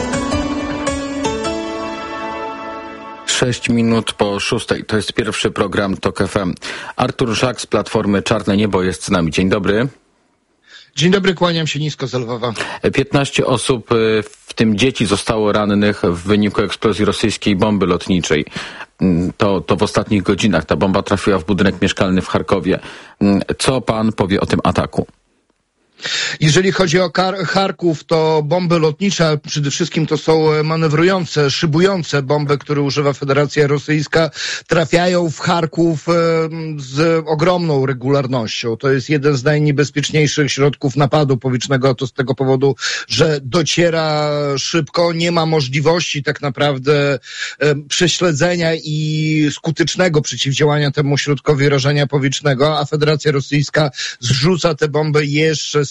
Sześć minut po szóstej. To jest pierwszy program TOK F M. Artur Żak z Platformy Czarne Niebo jest z nami. Dzień dobry. Dzień dobry, kłaniam się nisko z Lwowa. piętnaście osób, w tym dzieci, zostało rannych w wyniku eksplozji rosyjskiej bomby lotniczej. To, to w ostatnich godzinach. Ta bomba trafiła w budynek mieszkalny w Charkowie. Co pan powie o tym ataku? Jeżeli chodzi o Kar- Charków, to bomby lotnicze przede wszystkim to są manewrujące, szybujące bomby, które używa Federacja Rosyjska, trafiają w Charków e, z ogromną regularnością. To jest jeden z najniebezpieczniejszych środków napadu powietrznego, to z tego powodu, że dociera szybko, nie ma możliwości tak naprawdę e, prześledzenia i skutecznego przeciwdziałania temu środkowi rażenia powietrznego, a Federacja Rosyjska zrzuca te bomby jeszcze z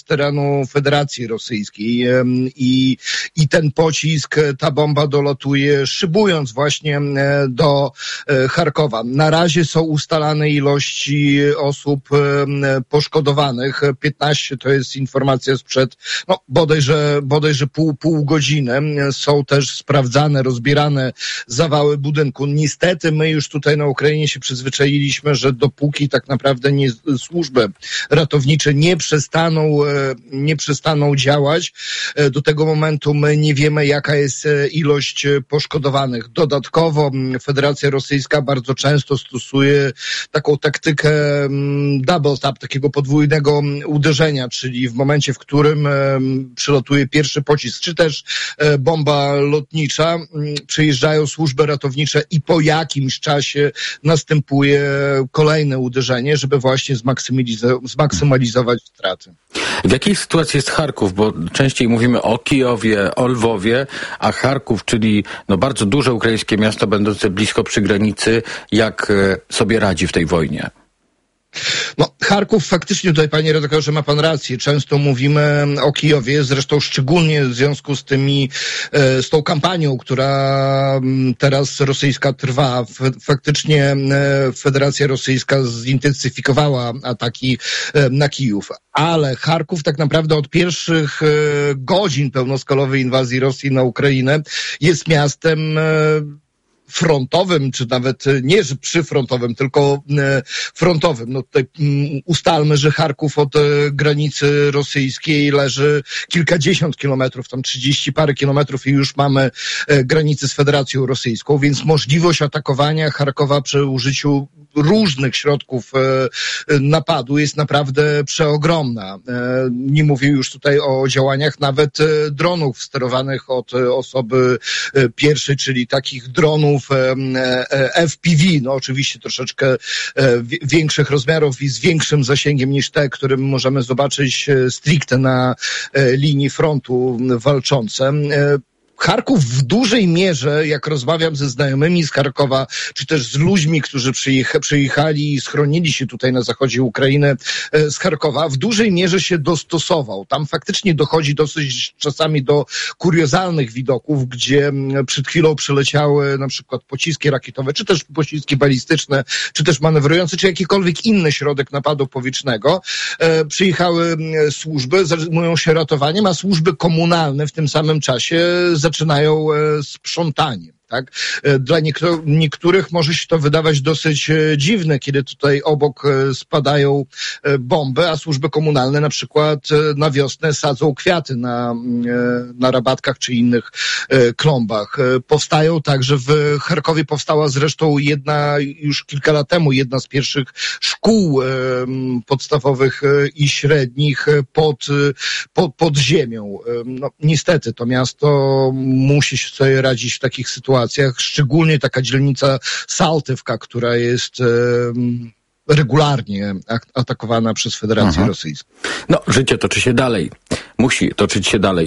z terenu Federacji Rosyjskiej i, i ten pocisk, ta bomba dolatuje, szybując właśnie do Charkowa. Na razie są ustalane ilości osób poszkodowanych. piętnaście to jest informacja sprzed, no bodajże, bodajże pół, pół godziny. Są też sprawdzane, rozbierane zawały budynku. Niestety my już tutaj na Ukrainie się przyzwyczailiśmy, że dopóki tak naprawdę nie, służby ratownicze nie przestaną, nie przestaną działać, do tego momentu my nie wiemy, jaka jest ilość poszkodowanych. Dodatkowo Federacja Rosyjska bardzo często stosuje taką taktykę double tap, takiego podwójnego uderzenia, czyli w momencie, w którym przylatuje pierwszy pocisk, czy też bomba lotnicza, przyjeżdżają służby ratownicze i po jakimś czasie następuje kolejne uderzenie, żeby właśnie zmaksymalizować, zmaksymalizować straty. W jakiej sytuacji jest Charków? Bo częściej mówimy o Kijowie, o Lwowie, a Charków, czyli no bardzo duże ukraińskie miasto będące blisko przy granicy, jak sobie radzi w tej wojnie? No, Charków faktycznie tutaj, panie redaktorze, ma pan rację. Często mówimy o Kijowie, zresztą szczególnie w związku z tymi, z tą kampanią, która teraz rosyjska trwa. Faktycznie Federacja Rosyjska zintensyfikowała ataki na Kijów. Ale Charków tak naprawdę od pierwszych godzin pełnoskalowej inwazji Rosji na Ukrainę jest miastem frontowym, czy nawet nie że przyfrontowym, tylko frontowym. No tutaj ustalmy, że Charków od granicy rosyjskiej leży kilkadziesiąt kilometrów, tam trzydzieści parę kilometrów i już mamy granicę z Federacją Rosyjską, więc możliwość atakowania Charkowa przy użyciu różnych środków napadu jest naprawdę przeogromna. Nie mówię już tutaj o działaniach nawet dronów sterowanych od osoby pierwszej, czyli takich dronów F P V, no oczywiście troszeczkę większych rozmiarów i z większym zasięgiem niż te, które możemy zobaczyć stricte na linii frontu walczące. Charków w dużej mierze, jak rozmawiam ze znajomymi z Charkowa, czy też z ludźmi, którzy przyjecha, przyjechali i schronili się tutaj na zachodzie Ukrainy z Charkowa, w dużej mierze się dostosował. Tam faktycznie dochodzi dosyć czasami do kuriozalnych widoków, gdzie przed chwilą przyleciały na przykład pociski rakietowe, czy też pociski balistyczne, czy też manewrujące, czy jakikolwiek inny środek napadu powietrznego. E, przyjechały służby, zajmują się ratowaniem, a służby komunalne w tym samym czasie zaczynają sprzątanie. Tak? Dla niektórych, niektórych może się to wydawać dosyć dziwne, kiedy tutaj obok spadają bomby, a służby komunalne na przykład na wiosnę sadzą kwiaty na, na rabatkach czy innych klombach. Powstają także w Charkowie powstała zresztą jedna już kilka lat temu jedna z pierwszych szkół podstawowych i średnich pod, pod, pod ziemią. No, niestety to miasto musi sobie radzić w takich sytuacjach. Szczególnie taka dzielnica Saltywka, która jest e, regularnie atakowana przez Federację Aha. Rosyjską. No, życie toczy się dalej. Musi toczyć się dalej.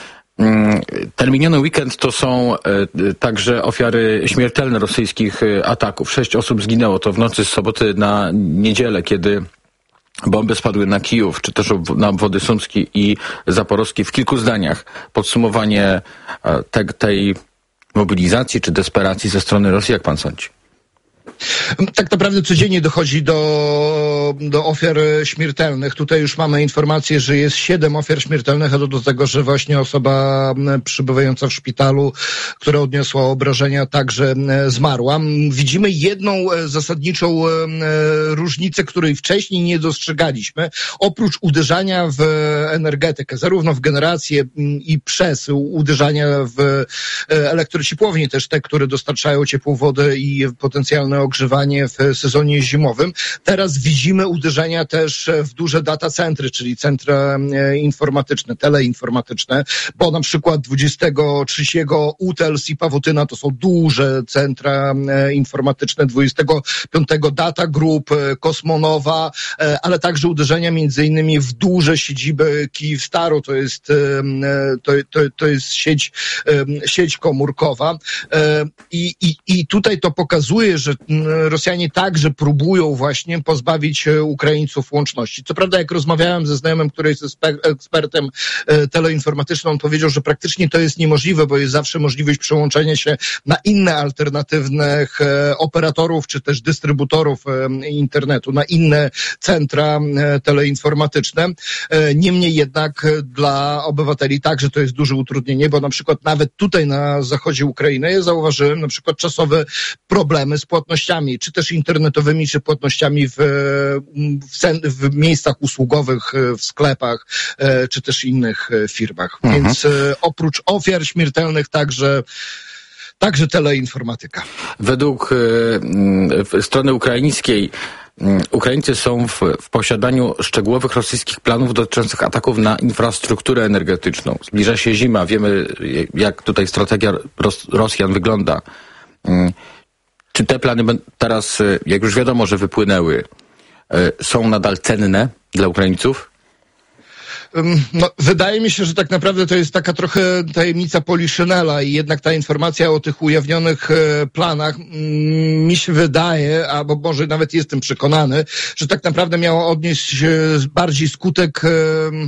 Ten miniony weekend to są e, także ofiary śmiertelne rosyjskich ataków. Sześć osób zginęło. To w nocy z soboty na niedzielę, kiedy bomby spadły na Kijów, czy też na obwody Sumski i Zaporowski. W kilku zdaniach podsumowanie te, tej mobilizacji czy desperacji ze strony Rosji, jak pan sądzi? Tak naprawdę codziennie dochodzi do, do ofiar śmiertelnych. Tutaj już mamy informację, że jest siedem ofiar śmiertelnych, a to do tego, że właśnie osoba przebywająca w szpitalu, która odniosła obrażenia, także zmarła. Widzimy jedną zasadniczą różnicę, której wcześniej nie dostrzegaliśmy. Oprócz uderzania w energetykę, zarówno w generację i przesył, uderzania w elektrociepłownie, też te, które dostarczają ciepłą wodę i potencjalne ogrzewanie w sezonie zimowym. Teraz widzimy uderzenia też w duże data centry, czyli centra informatyczne, teleinformatyczne, bo na przykład dwudziestego trzeciego Utels i Pawutyna to są duże centra informatyczne, dwudziestego piątego Data Group, Kosmonowa, ale także uderzenia między innymi w duże siedziby Kyivstaru, to jest, to, to, to jest sieć, sieć komórkowa. I, i, i tutaj to pokazuje, że Rosjanie także próbują właśnie pozbawić Ukraińców łączności. Co prawda, jak rozmawiałem ze znajomym, który jest ekspertem teleinformatycznym, on powiedział, że praktycznie to jest niemożliwe, bo jest zawsze możliwość przełączenia się na inne alternatywnych operatorów, czy też dystrybutorów internetu, na inne centra teleinformatyczne. Niemniej jednak dla obywateli także to jest duże utrudnienie, bo na przykład nawet tutaj na zachodzie Ukrainy ja zauważyłem na przykład czasowe problemy z płatnościami, czy też internetowymi, czy płatnościami w, w, w miejscach usługowych, w sklepach, czy też innych firmach. Mhm. Więc oprócz ofiar śmiertelnych także Także teleinformatyka. Według y, strony ukraińskiej y, Ukraińcy są w, w posiadaniu szczegółowych rosyjskich planów dotyczących ataków na infrastrukturę energetyczną. Zbliża się zima, wiemy jak tutaj strategia Ros- Rosjan wygląda. Y, czy te plany teraz, jak już wiadomo, że wypłynęły, y, są nadal cenne dla Ukraińców? No, wydaje mi się, że tak naprawdę to jest taka trochę tajemnica Poliszynela i jednak ta informacja o tych ujawnionych e, planach mm, mi się wydaje, albo może nawet jestem przekonany, że tak naprawdę miała odnieść e, bardziej skutek e,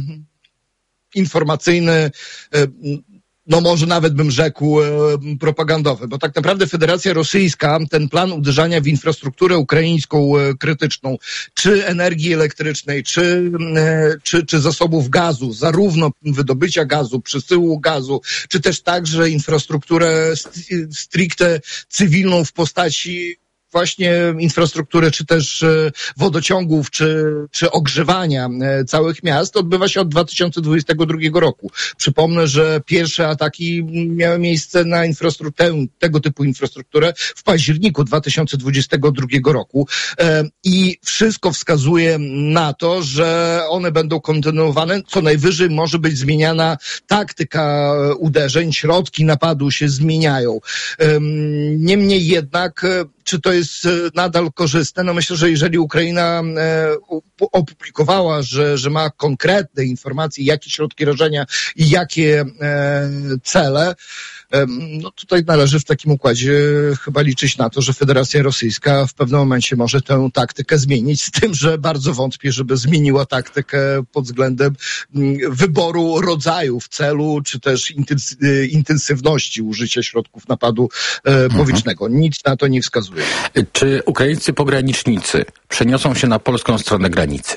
informacyjny, e, no może nawet bym rzekł e, propagandowy, bo tak naprawdę Federacja Rosyjska ten plan uderzania w infrastrukturę ukraińską e, krytyczną, czy energii elektrycznej, czy, e, czy, czy zasobów gazu, zarówno wydobycia gazu, przesyłu gazu, czy też także infrastrukturę st- stricte cywilną w postaci właśnie infrastruktury, czy też wodociągów, czy, czy ogrzewania całych miast odbywa się od dwa tysiące dwudziestego drugiego roku. Przypomnę, że pierwsze ataki miały miejsce na infrastrukturę, tego typu infrastrukturę w październiku dwa tysiące dwudziestego drugiego roku i wszystko wskazuje na to, że one będą kontynuowane. Co najwyżej może być zmieniana taktyka uderzeń, środki napadu się zmieniają. Niemniej jednak czy to jest nadal korzystne? No myślę, że jeżeli Ukraina e, opublikowała, że, że ma konkretne informacje, jakie środki rażenia i jakie e, cele, e, no tutaj należy w takim układzie chyba liczyć na to, że Federacja Rosyjska w pewnym momencie może tę taktykę zmienić, z tym, że bardzo wątpię, żeby zmieniła taktykę pod względem wyboru rodzajów, celu, czy też intensywności użycia środków napadu e, powietrznego. Nic na to nie wskazuje. Czy ukraińscy pogranicznicy przeniosą się na polską stronę granicy?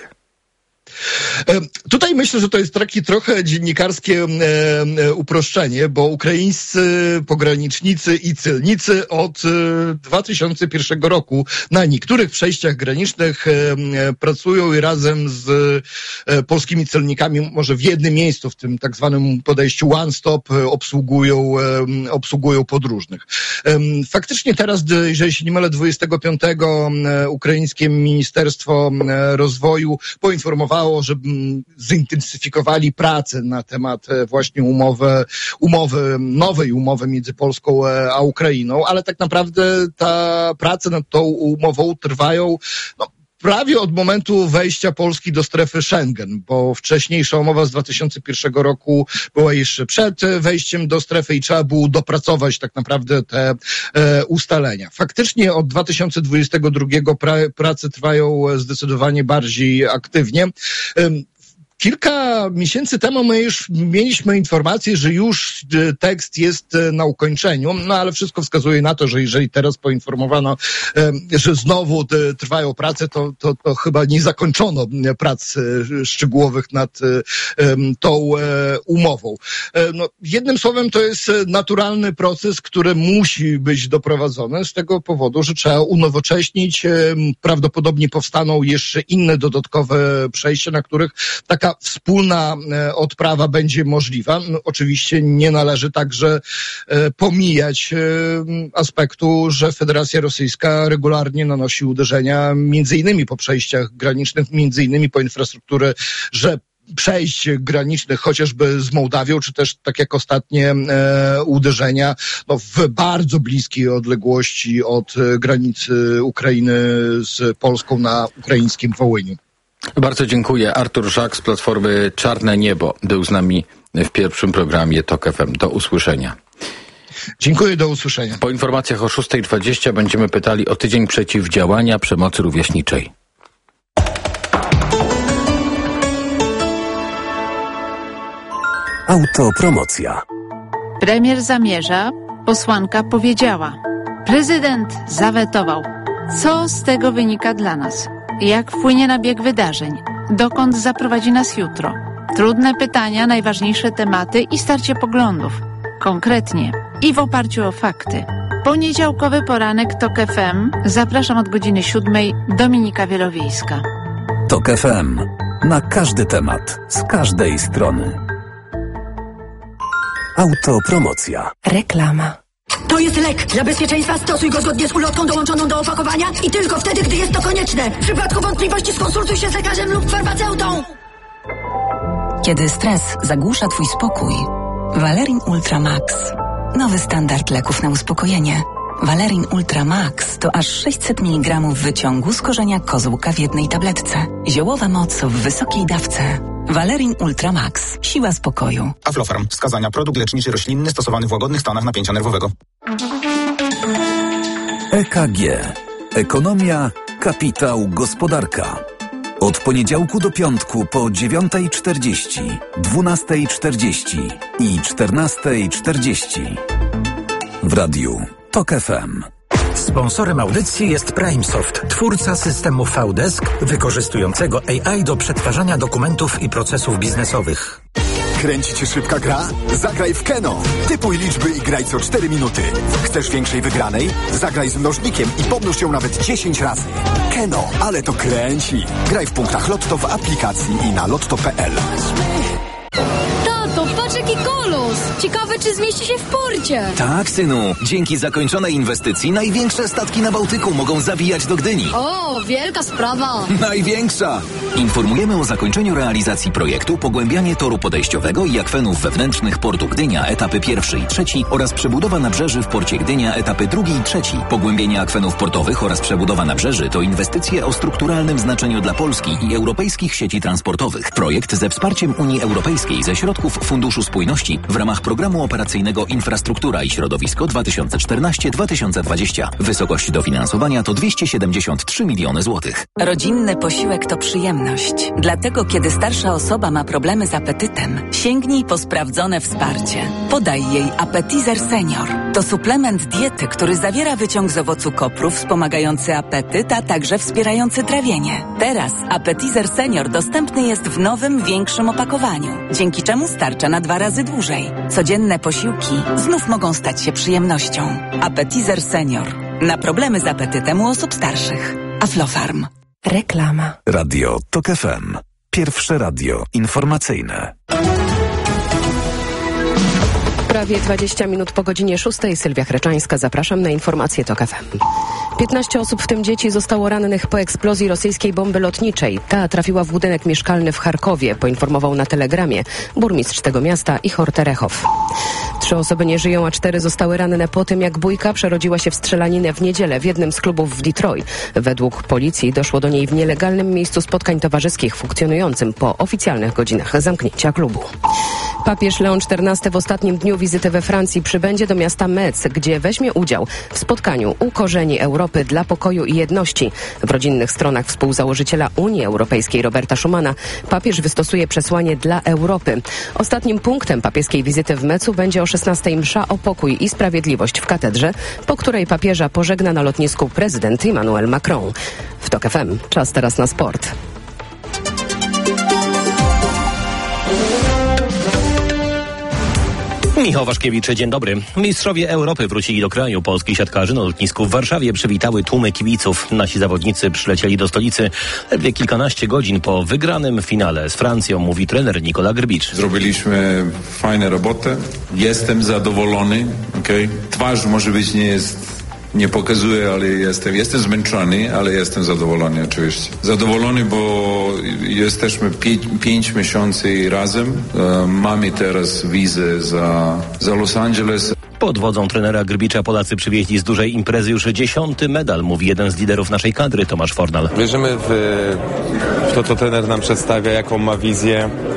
Tutaj myślę, że to jest takie trochę dziennikarskie e, uproszczenie, bo ukraińscy pogranicznicy i celnicy od e, dwa tysiące pierwszego roku na niektórych przejściach granicznych e, pracują i razem z e, polskimi celnikami może w jednym miejscu, w tym tak zwanym podejściu one stop e, obsługują, e, obsługują podróżnych. E, faktycznie teraz, jeżeli się nie mylę, dwudziestego piątego e, ukraińskie Ministerstwo e, Rozwoju poinformowało, że zintensyfikowali pracę na temat właśnie umowy, umowy, nowej umowy między Polską a Ukrainą, ale tak naprawdę ta prace nad tą umową trwają no, prawie od momentu wejścia Polski do strefy Schengen, bo wcześniejsza umowa z dwa tysiące pierwszego roku była jeszcze przed wejściem do strefy i trzeba było dopracować tak naprawdę te e, ustalenia. Faktycznie od dwa tysiące dwudziestego drugiego pra- prace trwają zdecydowanie bardziej aktywnie. E, Kilka miesięcy temu my już mieliśmy informację, że już tekst jest na ukończeniu, no ale wszystko wskazuje na to, że jeżeli teraz poinformowano, że znowu trwają prace, to, to, to chyba nie zakończono prac szczegółowych nad tą umową. No, jednym słowem to jest naturalny proces, który musi być doprowadzony z tego powodu, że trzeba unowocześnić, prawdopodobnie powstaną jeszcze inne dodatkowe przejścia, na których taka wspólna odprawa będzie możliwa. No, oczywiście nie należy także e, pomijać e, aspektu, że Federacja Rosyjska regularnie nanosi uderzenia między innymi po przejściach granicznych, między innymi po infrastrukturę, że przejść granicznych chociażby z Mołdawią, czy też tak jak ostatnie e, uderzenia no, w bardzo bliskiej odległości od granicy Ukrainy z Polską na ukraińskim Wołyniu. Bardzo dziękuję. Artur Żak z Platformy Czarne Niebo był z nami w pierwszym programie Tok F M. Do usłyszenia. Dziękuję, do usłyszenia. Po informacjach o szósta dwadzieścia będziemy pytali o tydzień przeciwdziałania przemocy rówieśniczej. Autopromocja. Premier zamierza, posłanka powiedziała. Prezydent zawetował. Co z tego wynika dla nas? Jak wpłynie na bieg wydarzeń? Dokąd zaprowadzi nas jutro? Trudne pytania, najważniejsze tematy i starcie poglądów. Konkretnie i w oparciu o fakty. Poniedziałkowy poranek TOK F M. Zapraszam od godziny siódmej. Dominika Wielowiejska. TOK F M. Na każdy temat, z każdej strony. Autopromocja. Reklama. To jest lek. Dla bezpieczeństwa stosuj go zgodnie z ulotką dołączoną do opakowania i tylko wtedy, gdy jest to konieczne. W przypadku wątpliwości skonsultuj się z lekarzem lub farmaceutą. Kiedy stres zagłusza twój spokój, Valerin Ultra Max. Nowy standard leków na uspokojenie. Valerin Ultra Max to aż sześćset miligramów wyciągu z korzenia kozłka w jednej tabletce. Ziołowa moc w wysokiej dawce. Valerin Ultra Max. Siła spokoju. Aflofarm. Wskazania. Produkt leczniczy roślinny stosowany w łagodnych stanach napięcia nerwowego. E K G. Ekonomia, kapitał, gospodarka. Od poniedziałku do piątku po dziewiątej czterdzieści, dwunastej czterdzieści i czternastej czterdzieści. W radiu TOK F M. Sponsorem audycji jest PrimeSoft, twórca systemu V-Desk wykorzystującego A I do przetwarzania dokumentów i procesów biznesowych. Kręci cię szybka gra? Zagraj w Keno. Typuj liczby i graj co cztery minuty. Chcesz większej wygranej? Zagraj z mnożnikiem i pomnóż ją nawet dziesięć razy. Keno, ale to kręci. Graj w punktach Lotto w aplikacji i na lotto kropka p l. Tato, patrz jaki kolos! Ciekawe, czy zmieści się w porcie. Tak, synu. Dzięki zakończonej inwestycji największe statki na Bałtyku mogą zawijać do Gdyni. O, wielka sprawa. Największa! Informujemy o zakończeniu realizacji projektu pogłębianie toru podejściowego i akwenów wewnętrznych portu Gdynia, etapy pierwszy i trzeci oraz przebudowa nabrzeży w porcie Gdynia, etapy drugi i trzeci. Pogłębienie akwenów portowych oraz przebudowa nabrzeży to inwestycje o strukturalnym znaczeniu dla Polski i europejskich sieci transportowych. Projekt ze wsparciem Unii Europejskiej ze środków Funduszu Spójności w ramach Programu Operacyjnego Infrastruktura i Środowisko dwa tysiące czternaście do dwa tysiące dwudziestego. Wysokość dofinansowania to dwieście siedemdziesiąt trzy miliony złotych. Rodzinny posiłek to przyjemność. Dlatego, kiedy starsza osoba ma problemy z apetytem, sięgnij po sprawdzone wsparcie. Podaj jej Appetizer Senior. To suplement diety, który zawiera wyciąg z owocu kopru wspomagający apetyt, a także wspierający trawienie. Teraz Appetizer Senior dostępny jest w nowym, większym opakowaniu, dzięki czemu starcza na dwa razy dłużej. Codzienne posiłki znów mogą stać się przyjemnością. Appetizer Senior. Na problemy z apetytem u osób starszych. Aflofarm. Reklama. Radio TOK F M. Pierwsze radio informacyjne. Prawie dwadzieścia minut po godzinie szóstej. Sylwia Chreczańska. Zapraszam na informacje TOK F M. piętnaście osób, w tym dzieci, zostało rannych po eksplozji rosyjskiej bomby lotniczej. Ta trafiła w budynek mieszkalny w Charkowie, poinformował na Telegramie burmistrz tego miasta Ichor Terechow. Trzy osoby nie żyją, a cztery zostały ranne po tym, jak bójka przerodziła się w strzelaninę w niedzielę w jednym z klubów w Detroit. Według policji doszło do niej w nielegalnym miejscu spotkań towarzyskich funkcjonującym po oficjalnych godzinach zamknięcia klubu. Papież Leon czternasty w ostatnim dniu wizyty we Francji przybędzie do miasta Metz, gdzie weźmie udział w spotkaniu u korzeni Europy dla pokoju i jedności. W rodzinnych stronach współzałożyciela Unii Europejskiej Roberta Schumana papież wystosuje przesłanie dla Europy. Ostatnim punktem papieskiej wizyty w Metzu będzie o szesnastej msza o pokój i sprawiedliwość w katedrze, po której papieża pożegna na lotnisku prezydent Emmanuel Macron. W TOK F M czas teraz na sport. Michał Waszkiewicz, dzień dobry. Mistrzowie Europy wrócili do kraju. Polskich siatkarzy na lotnisku w Warszawie przywitały tłumy kibiców. Nasi zawodnicy przylecieli do stolicy ledwie kilkanaście godzin po wygranym finale z Francją, mówi trener Nikola Grbicz. Zrobiliśmy fajną robotę. Jestem zadowolony. Okay? Twarz może być nie jest... Nie pokazuję, ale jestem, jestem zmęczony, ale jestem zadowolony oczywiście. Zadowolony, bo jesteśmy pięć, pięć miesięcy razem. E, mamy teraz wizę za, za Los Angeles. Pod wodzą trenera Grbicza Polacy przywieźli z dużej imprezy już dziesiąty medal, mówi jeden z liderów naszej kadry, Tomasz Fornal. Wierzymy w, w to, co trener nam przedstawia, jaką ma wizję.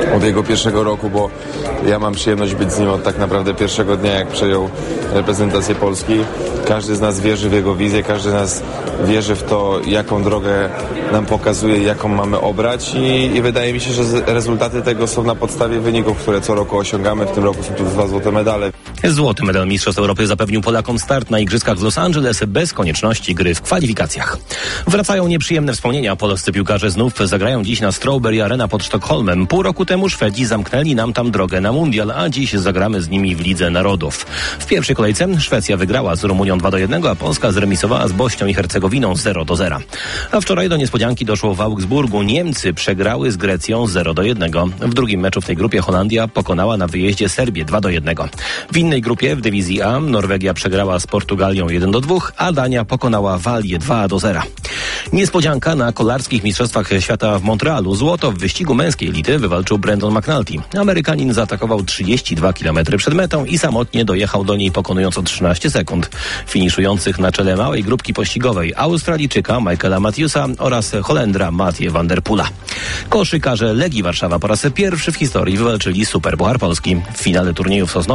od jego pierwszego roku, bo ja mam przyjemność być z nim od tak naprawdę pierwszego dnia, jak przejął reprezentację Polski. Każdy z nas wierzy w jego wizję, każdy z nas wierzy w to, jaką drogę nam pokazuje, jaką mamy obrać i, i wydaje mi się, że rezultaty tego są na podstawie wyników, które co roku osiągamy. W tym roku są tu dwa złote medale. Złoty medal Mistrzostw Europy zapewnił Polakom start na Igrzyskach w Los Angeles bez konieczności gry w kwalifikacjach. Wracają nieprzyjemne wspomnienia. Polscy piłkarze znów zagrają dziś na Strawberry Arena pod Sztokholmem. Pół roku temu Szwedzi zamknęli nam tam drogę na mundial, a dziś zagramy z nimi w Lidze Narodów. W pierwszej kolejce Szwecja wygrała z Rumunią dwa do jednego, a Polska zremisowała z Bośnią i Hercegowiną zero do zera. A wczoraj do niespodzianki doszło w Augsburgu. Niemcy przegrały z Grecją zero do jednego. W drugim meczu w tej grupie Holandia pokonała na wyjeździe Serbię dwa do jednego. W innej grupie w dywizji A Norwegia przegrała z Portugalią jeden do dwóch, a Dania pokonała Walię dwa do zera. Niespodzianka na kolarskich mistrzostwach świata w Montrealu. Złoto w wyścigu męskiej elity wywalczył Brandon McNulty. Amerykanin zaatakował trzydzieści dwa kilometry przed metą i samotnie dojechał do niej pokonując o trzynaście sekund finiszujących na czele małej grupki pościgowej Australijczyka Michaela Matthewsa oraz Holendra Mathieu van der Poela. Koszykarze Legii Warszawa po raz pierwszy w historii wywalczyli Superpuchar Polski. W finale turnieju w Sosnowiu